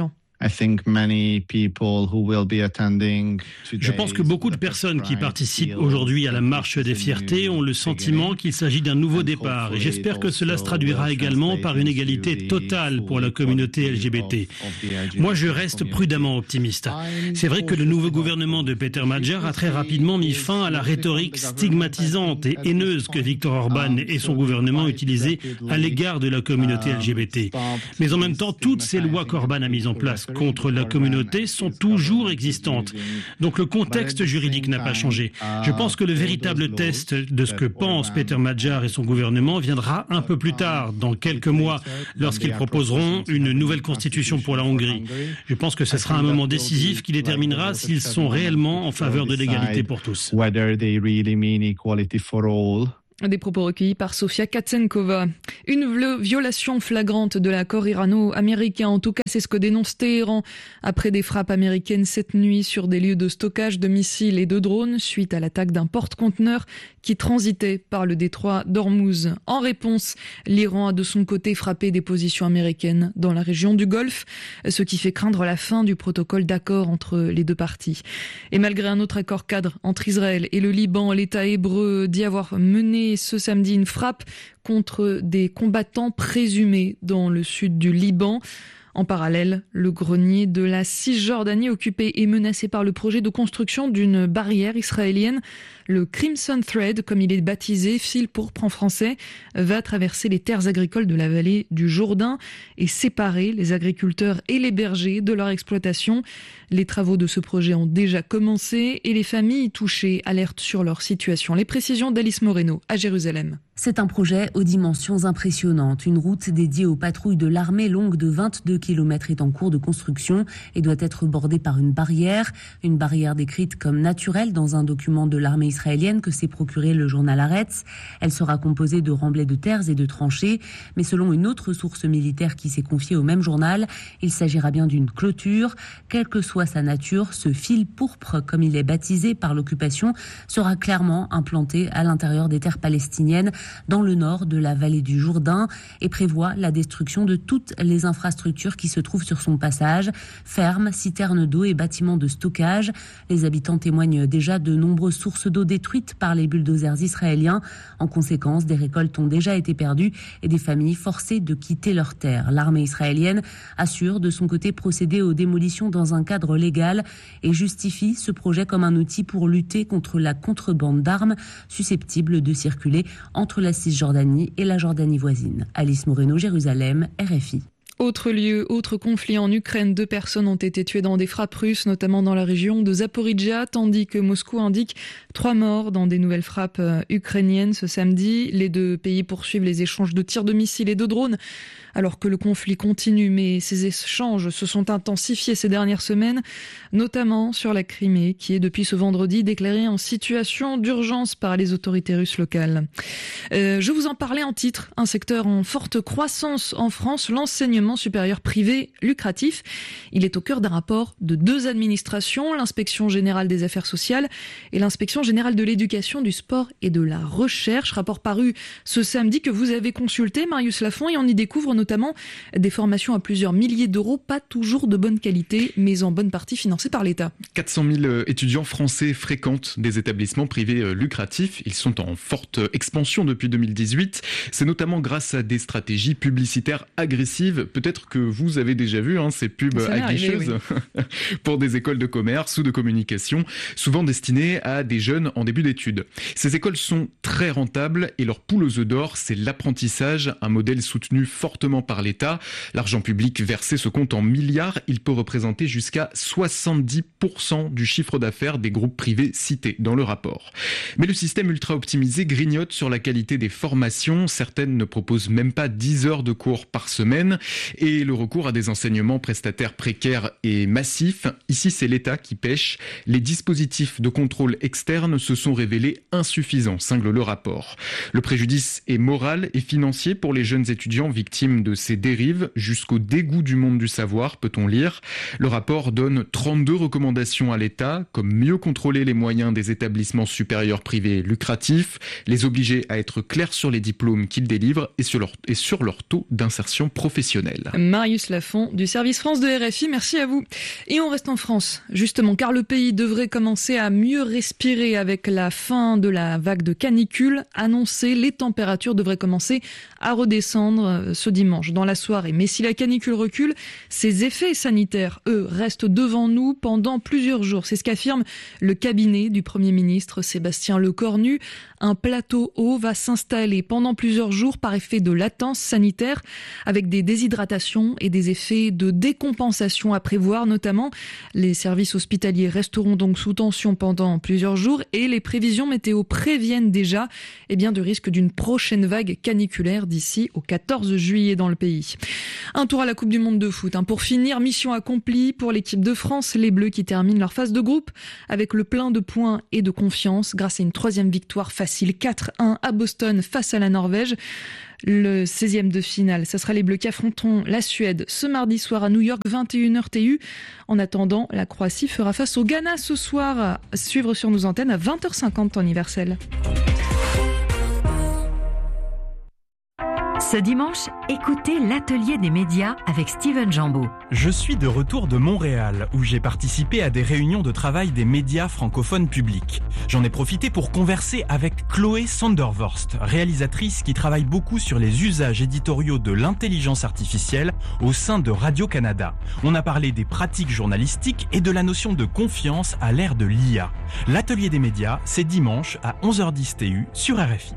Je pense que beaucoup de personnes qui participent aujourd'hui à la marche des fiertés ont le sentiment qu'il s'agit d'un nouveau départ. Et j'espère que cela se traduira également par une égalité totale pour la communauté LGBT. Moi, je reste prudemment optimiste. C'est vrai que le nouveau gouvernement de Peter Magyar a très rapidement mis fin à la rhétorique stigmatisante et haineuse que Viktor Orban et son gouvernement utilisaient à l'égard de la communauté LGBT. Mais en même temps, toutes ces lois qu'Orban a mises en place contre la communauté sont toujours existantes. Donc le contexte juridique n'a pas changé. Je pense que le véritable test de ce que pensent Peter Magyar et son gouvernement viendra un peu plus tard, dans quelques mois, lorsqu'ils proposeront une nouvelle constitution pour la Hongrie. Je pense que ce sera un moment décisif qui déterminera s'ils sont réellement en faveur de l'égalité pour tous. Des propos recueillis par Sofia Katsenkova. Une violation flagrante de l'accord irano-américain. En tout cas, c'est ce que dénonce Téhéran après des frappes américaines cette nuit sur des lieux de stockage de missiles et de drones suite à l'attaque d'un porte-conteneur qui transitait par le détroit d'Ormuz. En réponse, l'Iran a de son côté frappé des positions américaines dans la région du Golfe, ce qui fait craindre la fin du protocole d'accord entre les deux parties. Et malgré un autre accord cadre entre Israël et le Liban, l'État hébreu dit avoir mené ce samedi une frappe contre des combattants présumés dans le sud du Liban. En parallèle, le grenier de la Cisjordanie occupé et menacé par le projet de construction d'une barrière israélienne. Le Crimson Thread, comme il est baptisé, fil pourpre en français, va traverser les terres agricoles de la vallée du Jourdain et séparer les agriculteurs et les bergers de leur exploitation. Les travaux de ce projet ont déjà commencé et les familles touchées alertent sur leur situation. Les précisions d'Alice Moreno à Jérusalem. C'est un projet aux dimensions impressionnantes. Une route dédiée aux patrouilles de l'armée longue de 22 km est en cours de construction et doit être bordée par une barrière décrite comme naturelle dans un document de l'armée israélienne que s'est procuré le journal Haaretz. Elle sera composée de remblais de terres et de tranchées, mais selon une autre source militaire qui s'est confiée au même journal, il s'agira bien d'une clôture. Quelle que soit sa nature, ce fil pourpre, comme il est baptisé par l'occupation, sera clairement implanté à l'intérieur des terres palestiniennes dans le nord de la vallée du Jourdain et prévoit la destruction de toutes les infrastructures qui se trouvent sur son passage, fermes, citernes d'eau et bâtiments de stockage. Les habitants témoignent déjà de nombreuses sources d'eau détruites par les bulldozers israéliens. En conséquence, des récoltes ont déjà été perdues et des familles forcées de quitter leurs terres. L'armée israélienne assure de son côté procéder aux démolitions dans un cadre légal et justifie ce projet comme un outil pour lutter contre la contrebande d'armes susceptibles de circuler entre la Cisjordanie et la Jordanie voisine. Alice Moreno, Jérusalem, RFI. Autre lieu, autre conflit en Ukraine. 2 personnes ont été tuées dans des frappes russes, notamment dans la région de Zaporijia, tandis que Moscou indique 3 morts dans des nouvelles frappes ukrainiennes ce samedi. Les 2 pays poursuivent les échanges de tirs de missiles et de drones, alors que le conflit continue. Mais ces échanges se sont intensifiés ces dernières semaines, notamment sur la Crimée, qui est depuis ce vendredi déclarée en situation d'urgence par les autorités russes locales. Je vous en parlais en titre, un secteur en forte croissance en France, l'enseignement supérieur privé lucratif. Il est au cœur d'un rapport de 2 administrations, l'Inspection générale des affaires sociales et l'Inspection générale de l'éducation, du sport et de la recherche. Rapport paru ce samedi que vous avez consulté, Marius Lafont, et on y découvre notamment des formations à plusieurs milliers d'euros, pas toujours de bonne qualité, mais en bonne partie financées par l'État. 400 000 étudiants français fréquentent des établissements privés lucratifs. Ils sont en forte expansion depuis 2018. C'est notamment grâce à des stratégies publicitaires agressives. Peut-être que vous avez déjà vu ces pubs aguicheuses pour des écoles de commerce ou de communication, souvent destinées à des jeunes en début d'études. Ces écoles sont très rentables et leur poule aux œufs d'or, c'est l'apprentissage, un modèle soutenu fortement par l'État. L'argent public versé se compte en milliards. Il peut représenter jusqu'à 70% du chiffre d'affaires des groupes privés cités dans le rapport. Mais le système ultra optimisé grignote sur la qualité des formations. Certaines ne proposent même pas 10 heures de cours par semaine. Et le recours à des enseignements prestataires précaires et massifs. Ici, c'est l'État qui pêche. Les dispositifs de contrôle externe se sont révélés insuffisants, cingle le rapport. Le préjudice est moral et financier pour les jeunes étudiants victimes de ces dérives, jusqu'au dégoût du monde du savoir, peut-on lire. Le rapport donne 32 recommandations à l'État, comme mieux contrôler les moyens des établissements supérieurs privés lucratifs, les obliger à être clairs sur les diplômes qu'ils délivrent et sur leur taux d'insertion professionnelle. exceptionnelle. Marius Lafont du service France de RFI, merci à vous. Et on reste en France, justement, car le pays devrait commencer à mieux respirer avec la fin de la vague de canicule annoncée. Les températures devraient commencer à redescendre ce dimanche dans la soirée. Mais si la canicule recule, ses effets sanitaires, eux, restent devant nous pendant plusieurs jours. C'est ce qu'affirme le cabinet du Premier ministre Sébastien Lecornu. Un plateau haut va s'installer pendant plusieurs jours par effet de latence sanitaire, avec des déshydratations et des effets de décompensation à prévoir, notamment. Les services hospitaliers resteront donc sous tension pendant plusieurs jours et les prévisions météo préviennent déjà du risque d'une prochaine vague caniculaire d'ici au 14 juillet dans le pays. Un tour à la Coupe du Monde de foot. Pour finir, mission accomplie pour l'équipe de France, les Bleus qui terminent leur phase de groupe avec le plein de points et de confiance grâce à une 3e victoire facile 4-1 à Boston face à la Norvège. Le 16e de finale, ce sera les Bleus qui affronteront la Suède ce mardi soir à New York, 21h TU. En attendant, la Croatie fera face au Ghana ce soir, à suivre sur nos antennes à 20h50 temps universel. Ce dimanche, écoutez l'Atelier des médias avec Steven Jambeau. Je suis de retour de Montréal, où j'ai participé à des réunions de travail des médias francophones publics. J'en ai profité pour converser avec Chloé Sondervorst, réalisatrice qui travaille beaucoup sur les usages éditoriaux de l'intelligence artificielle au sein de Radio-Canada. On a parlé des pratiques journalistiques et de la notion de confiance à l'ère de l'IA. L'Atelier des médias, c'est dimanche à 11h10 TU sur RFI.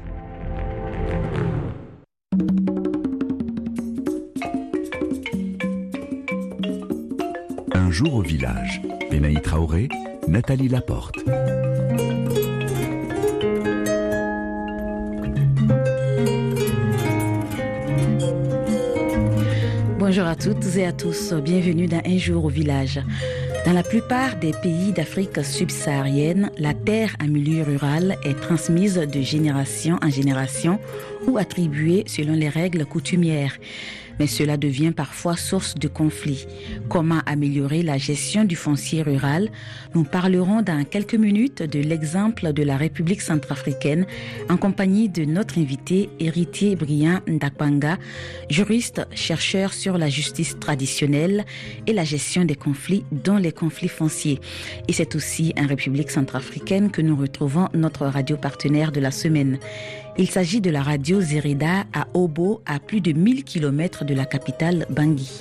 Un jour au village. Benaï Traoré, Nathalie Laporte. Bonjour à toutes et à tous, bienvenue dans Un jour au village. Dans la plupart des pays d'Afrique subsaharienne, la terre en milieu rural est transmise de génération en génération ou attribuée selon les règles coutumières. Mais cela devient parfois source de conflits. Comment améliorer la gestion du foncier rural? Nous parlerons dans quelques minutes de l'exemple de la République centrafricaine en compagnie de notre invité Héritier Brian Ndakwanga, juriste, chercheur sur la justice traditionnelle et la gestion des conflits, dont les conflits fonciers. Et c'est aussi en République centrafricaine que nous retrouvons notre radio partenaire de la semaine. Il s'agit de la radio Zérida à Obo, à plus de 1000 km de la capitale Bangui.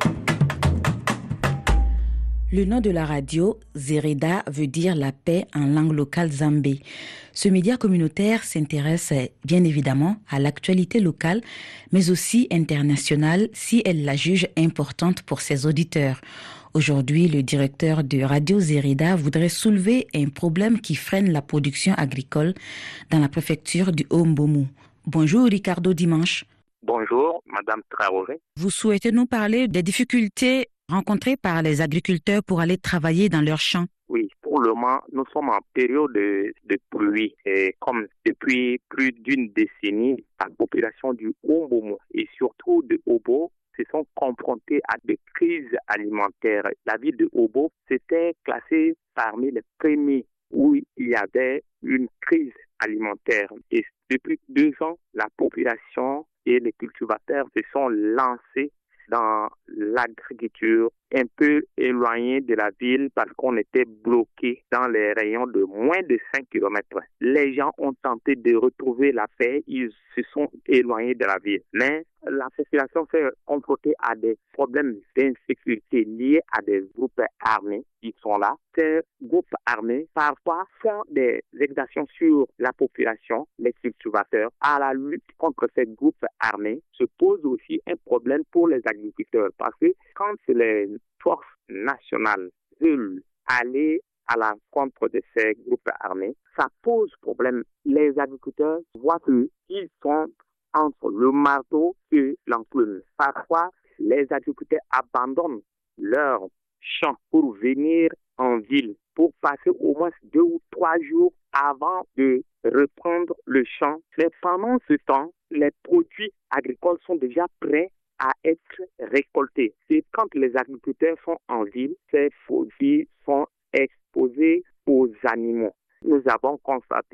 Le nom de la radio, Zérida, veut dire la paix en langue locale zambé. Ce média communautaire s'intéresse bien évidemment à l'actualité locale, mais aussi internationale si elle la juge importante pour ses auditeurs. Aujourd'hui, le directeur de Radio Zérida voudrait soulever un problème qui freine la production agricole dans la préfecture du Haut-Mbomou. Bonjour Ricardo Dimanche. Bonjour Madame Traoré. Vous souhaitez nous parler des difficultés rencontrées par les agriculteurs pour aller travailler dans leurs champs? Oui, pour le moment, nous sommes en période de pluie. Et comme depuis plus d'une décennie, la population du Haut-Mbomou et surtout de Obo se sont confrontés à des crises alimentaires. La ville de Obo s'était classée parmi les premiers où il y avait une crise alimentaire. Et depuis 2 ans, la population et les cultivateurs se sont lancés dans l'agriculture un peu éloignés de la ville parce qu'on était bloqués dans les rayons de moins de 5 km. Les gens ont tenté de retrouver la paix, ils se sont éloignés de la ville. Mais la population s'est confrontée à des problèmes d'insécurité liés à des groupes armés qui sont là. Ces groupes armés, parfois, font des exactions sur la population, les cultivateurs. À la lutte contre ces groupes armés se pose aussi un problème pour les agriculteurs parce que quand les forces nationales veulent aller à la rencontre de ces groupes armés, ça pose problème. Les agriculteurs voient qu'ils sont entre le marteau et l'enclume. Parfois, les agriculteurs abandonnent leurs champs pour venir en ville, pour passer au moins 2 ou 3 jours avant de reprendre le champ. Mais pendant ce temps, les produits agricoles sont déjà prêts à être récoltés. C'est quand les agriculteurs sont en ville, ces produits sont exposés aux animaux. Nous avons constaté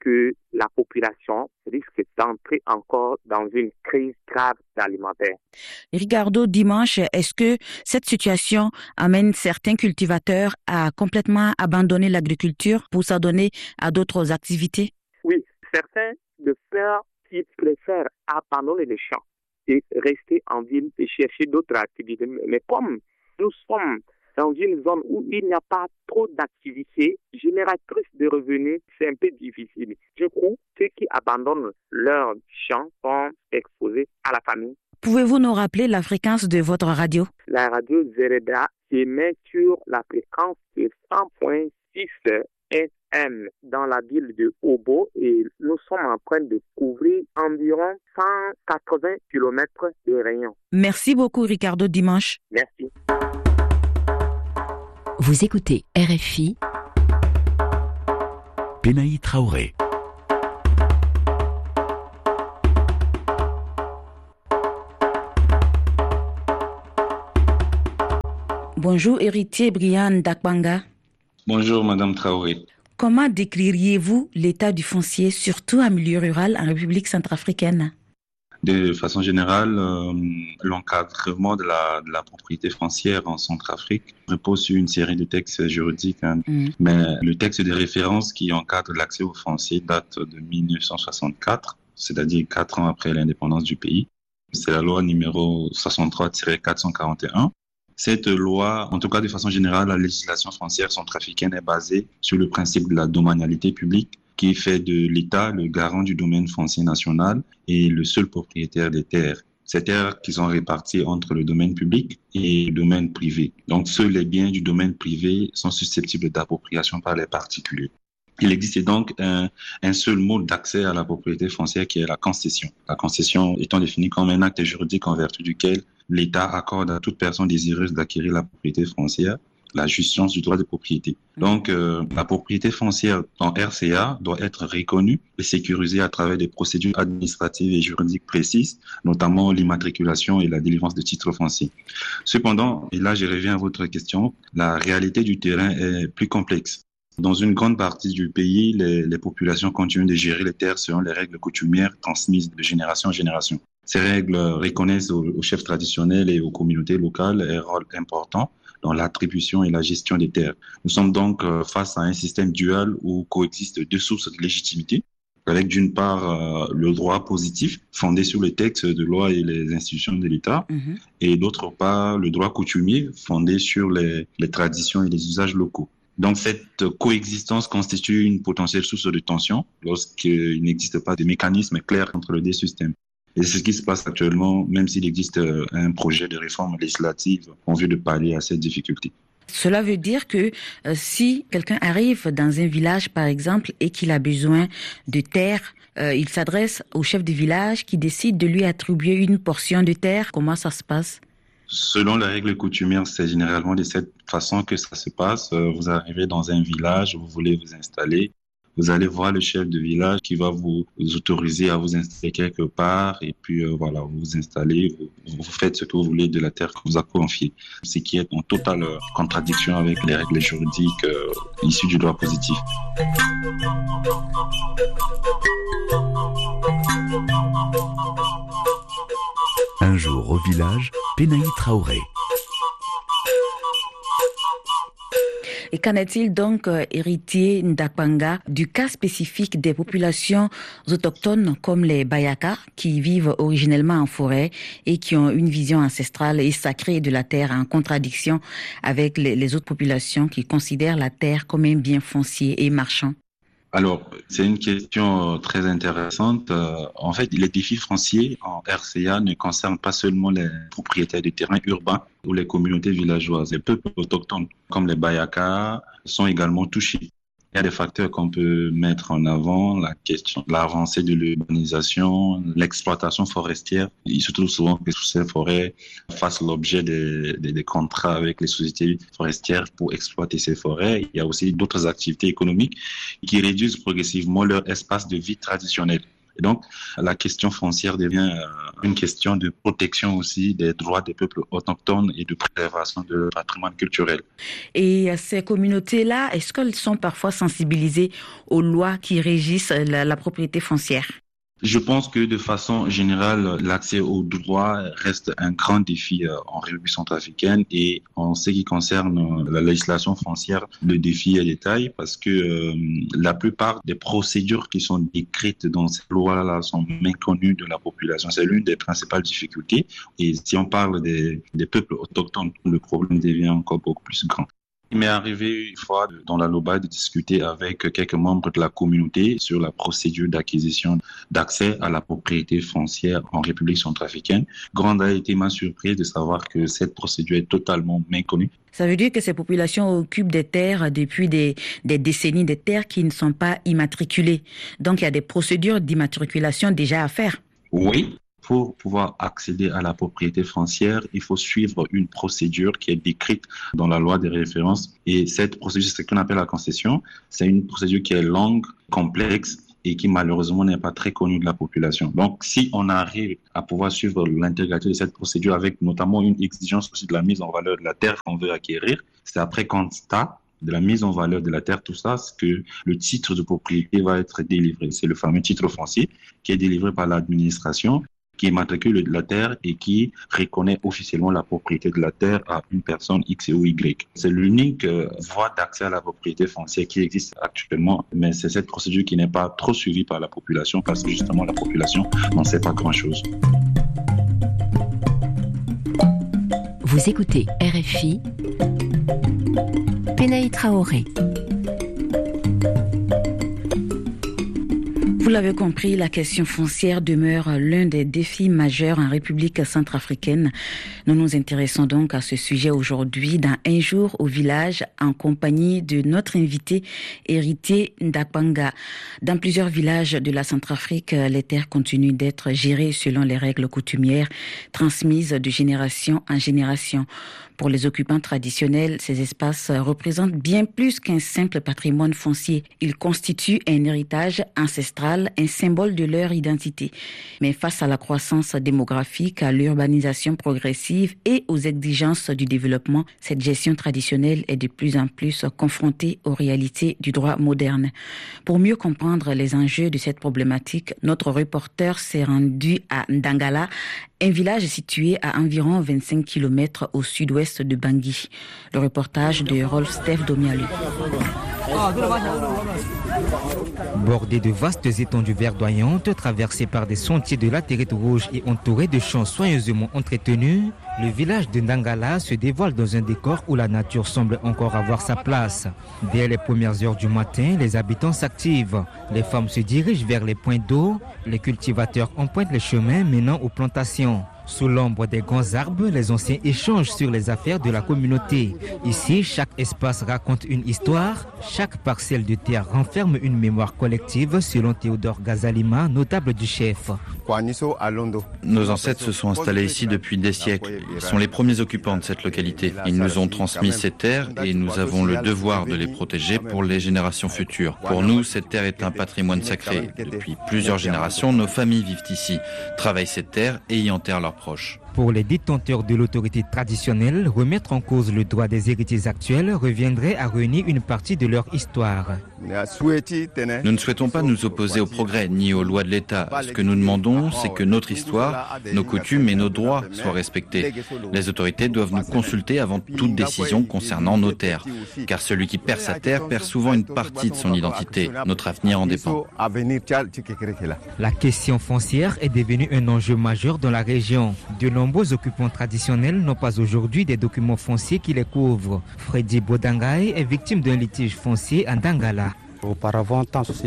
que la population risque d'entrer encore dans une crise grave alimentaire. Ricardo Dimanche, est-ce que cette situation amène certains cultivateurs à complètement abandonner l'agriculture pour s'adonner à d'autres activités? Oui, certains ils préfèrent abandonner les champs et rester en ville et chercher d'autres activités. Mais comme nous sommes dans une zone où il n'y a pas trop d'activités génératrices de revenus, c'est un peu difficile. Du coup, ceux qui abandonnent leurs champs sont exposés à la famine. Pouvez-vous nous rappeler la fréquence de votre radio? La radio Zereda émet sur la fréquence de 100.6 FM dans la ville de Obo et nous sommes en train de couvrir environ 180 km de rayon. Merci beaucoup Ricardo Dimanche. Merci. Vous écoutez RFI. Benaï Traoré. Bonjour héritier Brian Dakbanga. Bonjour Madame Traoré. Comment décririez-vous l'état du foncier, surtout en milieu rural en République centrafricaine? De façon générale, l'encadrement de la propriété foncière en Centrafrique repose sur une série de textes juridiques. Mais le texte de référence qui encadre l'accès au foncier date de 1964, c'est-à-dire 4 ans après l'indépendance du pays. C'est la loi numéro 63-441. Cette loi, en tout cas de façon générale, la législation foncière centrafricaine est basée sur le principe de la domanialité publique qui fait de l'État le garant du domaine foncier national et le seul propriétaire des terres. Ces terres qui sont réparties entre le domaine public et le domaine privé. Donc, seuls les biens du domaine privé sont susceptibles d'appropriation par les particuliers. Il existe donc un seul mode d'accès à la propriété foncière qui est la concession. La concession étant définie comme un acte juridique en vertu duquel l'État accorde à toute personne désireuse d'acquérir la propriété foncière la jouissance du droit de propriété. Donc, la propriété foncière en RCA doit être reconnue et sécurisée à travers des procédures administratives et juridiques précises, notamment l'immatriculation et la délivrance de titres fonciers. Cependant, et là je reviens à votre question, la réalité du terrain est plus complexe. Dans une grande partie du pays, les populations continuent de gérer les terres selon les règles coutumières transmises de génération en génération. Ces règles reconnaissent aux chefs traditionnels et aux communautés locales un rôle important dans l'attribution et la gestion des terres. Nous sommes donc face à un système dual où coexistent deux sources de légitimité, avec d'une part le droit positif fondé sur les textes de loi et les institutions de l'État, et d'autre part le droit coutumier fondé sur les traditions et les usages locaux. Donc cette coexistence constitue une potentielle source de tension lorsqu'il n'existe pas de mécanisme clair entre les deux systèmes. Et c'est ce qui se passe actuellement, même s'il existe un projet de réforme législative en vue de pallier à cette difficulté. Cela veut dire que si quelqu'un arrive dans un village, par exemple, et qu'il a besoin de terre, il s'adresse au chef de village qui décide de lui attribuer une portion de terre. Comment ça se passe? Selon la règle coutumière, c'est généralement de cette façon que ça se passe. Vous arrivez dans un village, vous voulez vous installer. Vous allez voir le chef de village qui va vous autoriser à vous installer quelque part et puis voilà, vous vous installez, vous faites ce que vous voulez de la terre qu'on vous a confiée. Ce qui est en totale contradiction avec les règles juridiques issues du droit positif. Un jour au village, Benaï Traoré. Et qu'en est-il donc, héritier Ndakbanga, du cas spécifique des populations autochtones comme les Bayaka, qui vivent originellement en forêt et qui ont une vision ancestrale et sacrée de la terre, en contradiction avec les autres populations qui considèrent la terre comme un bien foncier et marchand? Alors, c'est une question très intéressante. En fait, les défis fonciers en RCA ne concernent pas seulement les propriétaires de terrains urbains ou les communautés villageoises. Les peuples autochtones, comme les Bayaka, sont également touchés. Il y a des facteurs qu'on peut mettre en avant, la question de l'avancée de l'urbanisation, l'exploitation forestière. Il se trouve souvent que ces forêts fassent l'objet des contrats avec les sociétés forestières pour exploiter ces forêts. Il y a aussi d'autres activités économiques qui réduisent progressivement leur espace de vie traditionnel. Et donc, la question foncière devient une question de protection aussi des droits des peuples autochtones et de préservation de patrimoine culturel. Et ces communautés-là, est-ce qu'elles sont parfois sensibilisées aux lois qui régissent la propriété foncière ? Je pense que de façon générale, l'accès aux droits reste un grand défi en République centrafricaine et en ce qui concerne la législation foncière, le défi est de taille parce que la plupart des procédures qui sont décrites dans ces lois-là sont méconnues de la population. C'est l'une des principales difficultés et si on parle des peuples autochtones, le problème devient encore beaucoup plus grand. Il m'est arrivé une fois dans la Loba de discuter avec quelques membres de la communauté sur la procédure d'acquisition d'accès à la propriété foncière en République centrafricaine. Grande a été ma surprise de savoir que cette procédure est totalement méconnue. Ça veut dire que ces populations occupent des terres depuis des décennies, des terres qui ne sont pas immatriculées. Donc il y a des procédures d'immatriculation déjà à faire. Oui. Pour pouvoir accéder à la propriété foncière, il faut suivre une procédure qui est décrite dans la loi des références. Et cette procédure, c'est ce qu'on appelle la concession. C'est une procédure qui est longue, complexe et qui malheureusement n'est pas très connue de la population. Donc, si on arrive à pouvoir suivre l'intégralité de cette procédure avec notamment une exigence aussi de la mise en valeur de la terre qu'on veut acquérir, c'est après constat de la mise en valeur de la terre, tout ça, c'est que le titre de propriété va être délivré. C'est le fameux titre foncier qui est délivré par l'administration, qui immatricule la terre et qui reconnaît officiellement la propriété de la terre à une personne X ou Y. C'est l'unique voie d'accès à la propriété foncière qui existe actuellement, mais c'est cette procédure qui n'est pas trop suivie par la population parce que justement la population n'en sait pas grand-chose. Vous écoutez RFI, Penaï Traoré. Vous l'avez compris, la question foncière demeure l'un des défis majeurs en République centrafricaine. Nous nous intéressons donc à ce sujet aujourd'hui dans Un jour au village en compagnie de notre invité Héritier Ndapanga. Dans plusieurs villages de la Centrafrique, les terres continuent d'être gérées selon les règles coutumières transmises de génération en génération. Pour les occupants traditionnels, ces espaces représentent bien plus qu'un simple patrimoine foncier. Ils constituent un héritage ancestral, un symbole de leur identité. Mais face à la croissance démographique, à l'urbanisation progressive et aux exigences du développement, cette gestion traditionnelle est de plus en plus confrontée aux réalités du droit moderne. Pour mieux comprendre les enjeux de cette problématique, notre reporter s'est rendu à Ndangala, un village situé à environ 25 km au sud-ouest de Bangui. Le reportage de Rolf-Steph Domialu. Bordé de vastes étendues verdoyantes, traversées par des sentiers de latérite rouge et entouré de champs soigneusement entretenus, le village de Ndangala se dévoile dans un décor où la nature semble encore avoir sa place. Dès les premières heures du matin, les habitants s'activent. Les femmes se dirigent vers les points d'eau. Les cultivateurs empruntent les chemins menant aux plantations. Sous l'ombre des grands arbres, les anciens échangent sur les affaires de la communauté. Ici, chaque espace raconte une histoire. Chaque parcelle de terre renferme une mémoire collective, selon Théodore Gazalima, notable du chef. Nos ancêtres se sont installés ici depuis des siècles. Ils sont les premiers occupants de cette localité. Ils nous ont transmis ces terres et nous avons le devoir de les protéger pour les générations futures. Pour nous, cette terre est un patrimoine sacré. Depuis plusieurs générations, nos familles vivent ici, travaillent cette terre et y enterrent leurs proches. Pour les détenteurs de l'autorité traditionnelle, remettre en cause le droit des héritiers actuels reviendrait à renier une partie de leur histoire. Nous ne souhaitons pas nous opposer au progrès ni aux lois de l'État. Ce que nous demandons, c'est que notre histoire, nos coutumes et nos droits soient respectés. Les autorités doivent nous consulter avant toute décision concernant nos terres. Car celui qui perd sa terre perd souvent une partie de son identité. Notre avenir en dépend. La question foncière est devenue un enjeu majeur dans la région. De nombreux occupants traditionnels n'ont pas aujourd'hui des documents fonciers qui les couvrent. Freddy Bodangaï est victime d'un litige foncier à Ndangala. Auparavant,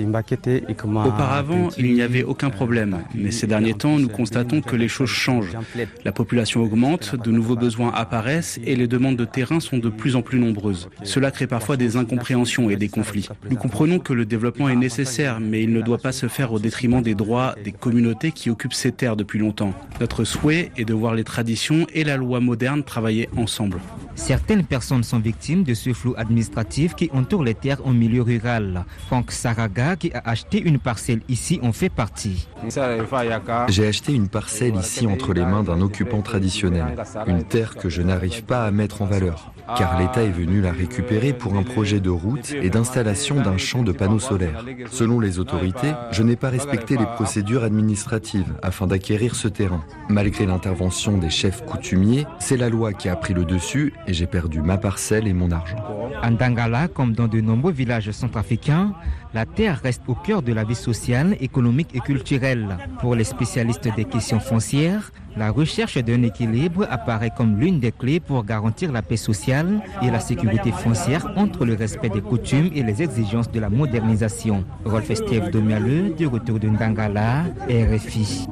il n'y avait aucun problème, mais ces derniers temps, nous constatons que les choses changent. La population augmente, de nouveaux besoins apparaissent et les demandes de terrain sont de plus en plus nombreuses. Cela crée parfois des incompréhensions et des conflits. Nous comprenons que le développement est nécessaire, mais il ne doit pas se faire au détriment des droits des communautés qui occupent ces terres depuis longtemps. Notre souhait est de voir les traditions et la loi moderne travailler ensemble. Certaines personnes sont victimes de ce flou administratif qui entoure les terres en milieu rural. Andangala. Franck Saraga, qui a acheté une parcelle ici, en fait partie. J'ai acheté une parcelle ici entre les mains d'un occupant traditionnel, une terre que je n'arrive pas à mettre en valeur, car l'État est venu la récupérer pour un projet de route et d'installation d'un champ de panneaux solaires. Selon les autorités, je n'ai pas respecté les procédures administratives afin d'acquérir ce terrain. Malgré l'intervention des chefs coutumiers, c'est la loi qui a pris le dessus et j'ai perdu ma parcelle et mon argent. À Ndangala, comme dans de nombreux villages centrafricains, la terre reste au cœur de la vie sociale, économique et culturelle. Pour les spécialistes des questions foncières, la recherche d'un équilibre apparaît comme l'une des clés pour garantir la paix sociale et la sécurité foncière entre le respect des coutumes et les exigences de la modernisation. Rolf Estève Domialeux, du retour de Ndangala, RFI.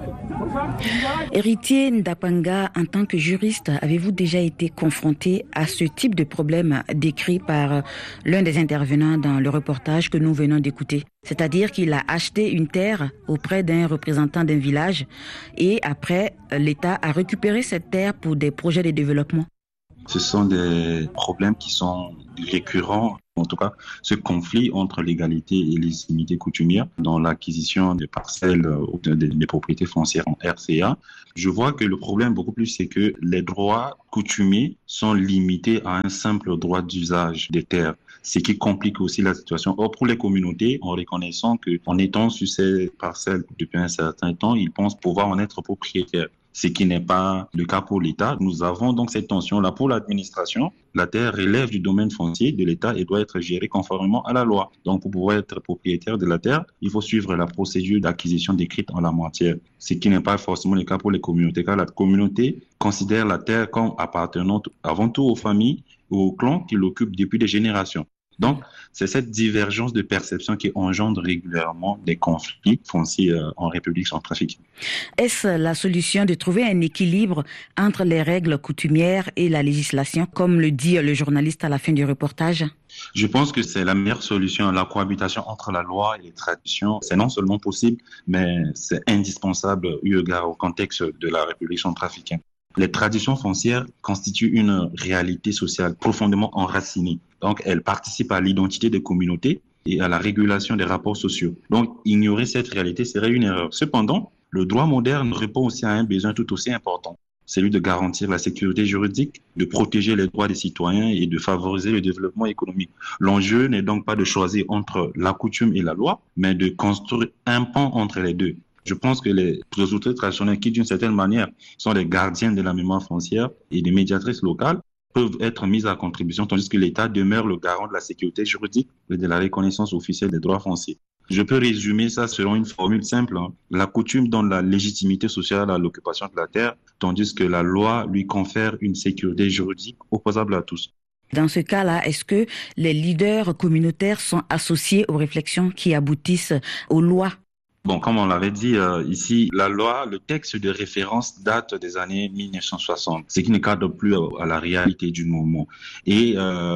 Héritier Ndapanga, en tant que juriste, avez-vous déjà été confronté à ce type de problème décrit par l'un des intervenants dans le reportage que nous venons d'écouter? C'est-à-dire qu'il a acheté une terre auprès d'un représentant d'un village et après, l'État a récupéré cette terre pour des projets de développement. Ce sont des problèmes qui sont récurrents, en tout cas ce conflit entre l'égalité et légitimité coutumière dans l'acquisition des parcelles ou des propriétés foncières en RCA. Je vois que le problème beaucoup plus, c'est que les droits coutumiers sont limités à un simple droit d'usage des terres, ce qui complique aussi la situation. Or, pour les communautés, en reconnaissant qu'en étant sur ces parcelles depuis un certain temps, ils pensent pouvoir en être propriétaires. Ce qui n'est pas le cas pour l'État. Nous avons donc cette tension-là pour l'administration. La terre relève du domaine foncier de l'État et doit être gérée conformément à la loi. Donc, pour pouvoir être propriétaire de la terre, il faut suivre la procédure d'acquisition décrite en la matière. Ce qui n'est pas forcément le cas pour les communautés, car la communauté considère la terre comme appartenant avant tout aux familles ou aux clans qui l'occupent depuis des générations. Donc, c'est cette divergence de perception qui engendre régulièrement des conflits fonciers en République centrafricaine. Est-ce la solution de trouver un équilibre entre les règles coutumières et la législation, comme le dit le journaliste à la fin du reportage? Je pense que c'est la meilleure solution. La cohabitation entre la loi et les traditions, c'est non seulement possible, mais c'est indispensable eu égard au contexte de la République centrafricaine. Les traditions foncières constituent une réalité sociale profondément enracinée. Donc, elles participent à l'identité des communautés et à la régulation des rapports sociaux. Donc, ignorer cette réalité serait une erreur. Cependant, le droit moderne répond aussi à un besoin tout aussi important, celui de garantir la sécurité juridique, de protéger les droits des citoyens et de favoriser le développement économique. L'enjeu n'est donc pas de choisir entre la coutume et la loi, mais de construire un pont entre les deux. Je pense que les autorités traditionnelles qui, d'une certaine manière, sont les gardiens de la mémoire foncière et des médiatrices locales, peuvent être mises à contribution, tandis que l'État demeure le garant de la sécurité juridique et de la reconnaissance officielle des droits fonciers. Je peux résumer ça selon une formule simple. La coutume donne la légitimité sociale à l'occupation de la terre, tandis que la loi lui confère une sécurité juridique opposable à tous. Dans ce cas-là, est-ce que les leaders communautaires sont associés aux réflexions qui aboutissent aux lois? Bon, comme on l'avait dit ici, la loi, le texte de référence date des années 1960, ce qui ne cadre plus à la réalité du moment. Et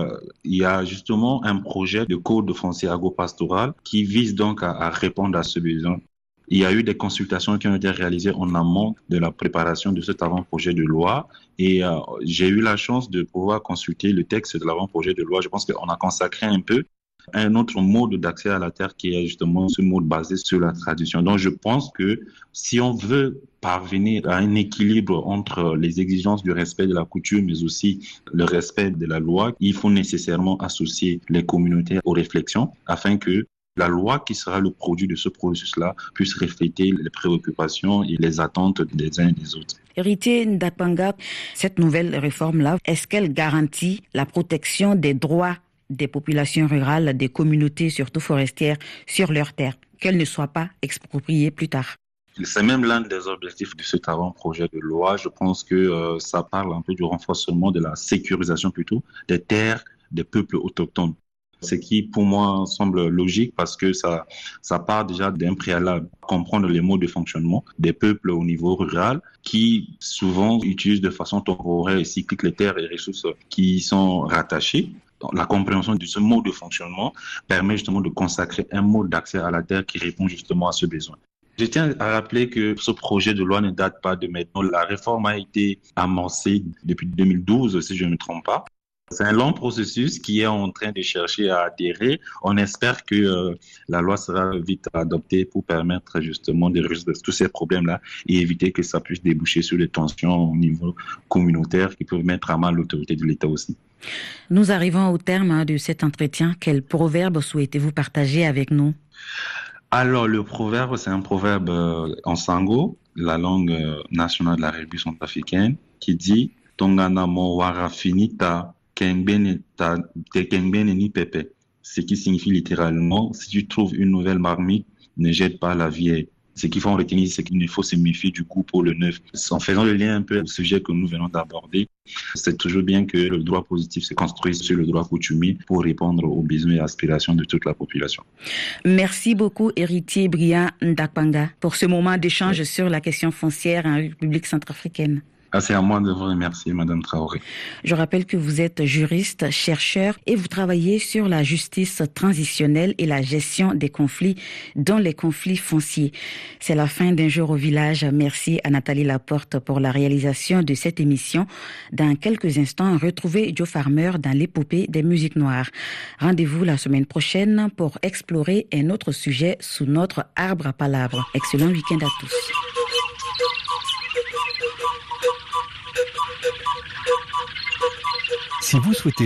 il y a justement un projet de code foncier agropastoral qui vise donc à répondre à ce besoin. Il y a eu des consultations qui ont été réalisées en amont de la préparation de cet avant-projet de loi et j'ai eu la chance de pouvoir consulter le texte de l'avant-projet de loi. Je pense qu'on a consacré un peu un autre mode d'accès à la terre qui est justement ce mode basé sur la tradition. Donc je pense que si on veut parvenir à un équilibre entre les exigences du respect de la coutume mais aussi le respect de la loi, il faut nécessairement associer les communautés aux réflexions afin que la loi qui sera le produit de ce processus-là puisse refléter les préoccupations et les attentes des uns et des autres. Héritier Ndapanga, cette nouvelle réforme-là, est-ce qu'elle garantit la protection des droits des populations rurales, des communautés, surtout forestières, sur leurs terres, qu'elles ne soient pas expropriées plus tard? C'est même l'un des objectifs de cet avant-projet de loi. Je pense que ça parle un peu du renforcement de la sécurisation plutôt des terres des peuples autochtones. Ce qui, pour moi, semble logique parce que ça part déjà d'un préalable, comprendre les modes de fonctionnement des peuples au niveau rural qui souvent utilisent de façon temporaire et cyclique les terres et ressources qui y sont rattachées. La compréhension de ce mode de fonctionnement permet justement de consacrer un mode d'accès à la terre qui répond justement à ce besoin. Je tiens à rappeler que ce projet de loi ne date pas de maintenant. La réforme a été amorcée depuis 2012, si je ne me trompe pas. C'est un long processus qui est en train de chercher à adhérer. On espère que la loi sera vite adoptée pour permettre justement de résoudre tous ces problèmes-là et éviter que ça puisse déboucher sur des tensions au niveau communautaire qui peuvent mettre à mal l'autorité de l'État aussi. Nous arrivons au terme de cet entretien. Quel proverbe souhaitez-vous partager avec nous? Alors, le proverbe, c'est un proverbe en sango, la langue nationale de la République centrafricaine, qui dit « Tongana mo wara finita kengbene ni pepe ». Ce qui signifie littéralement « Si tu trouves une nouvelle marmite, ne jette pas la vieille ». Ce qu'il faut en retenir, c'est qu'il ne faut se méfier du goût pour le neuf. En faisant le lien un peu au sujet que nous venons d'aborder, c'est toujours bien que le droit positif se construise sur le droit coutumier pour répondre aux besoins et aspirations de toute la population. Merci beaucoup, héritier Brian Ndakpanga, pour ce moment d'échange sur la question foncière en République centrafricaine. C'est à moi de vous remercier, Madame Traoré. Je rappelle que vous êtes juriste, chercheur et vous travaillez sur la justice transitionnelle et la gestion des conflits, dont les conflits fonciers. C'est la fin d'Un jour au village. Merci à Nathalie Laporte pour la réalisation de cette émission. Dans quelques instants, retrouvez Joe Farmer dans l'épopée des musiques noires. Rendez-vous la semaine prochaine pour explorer un autre sujet sous notre arbre à palabres. Excellent week-end à tous. Si vous souhaitez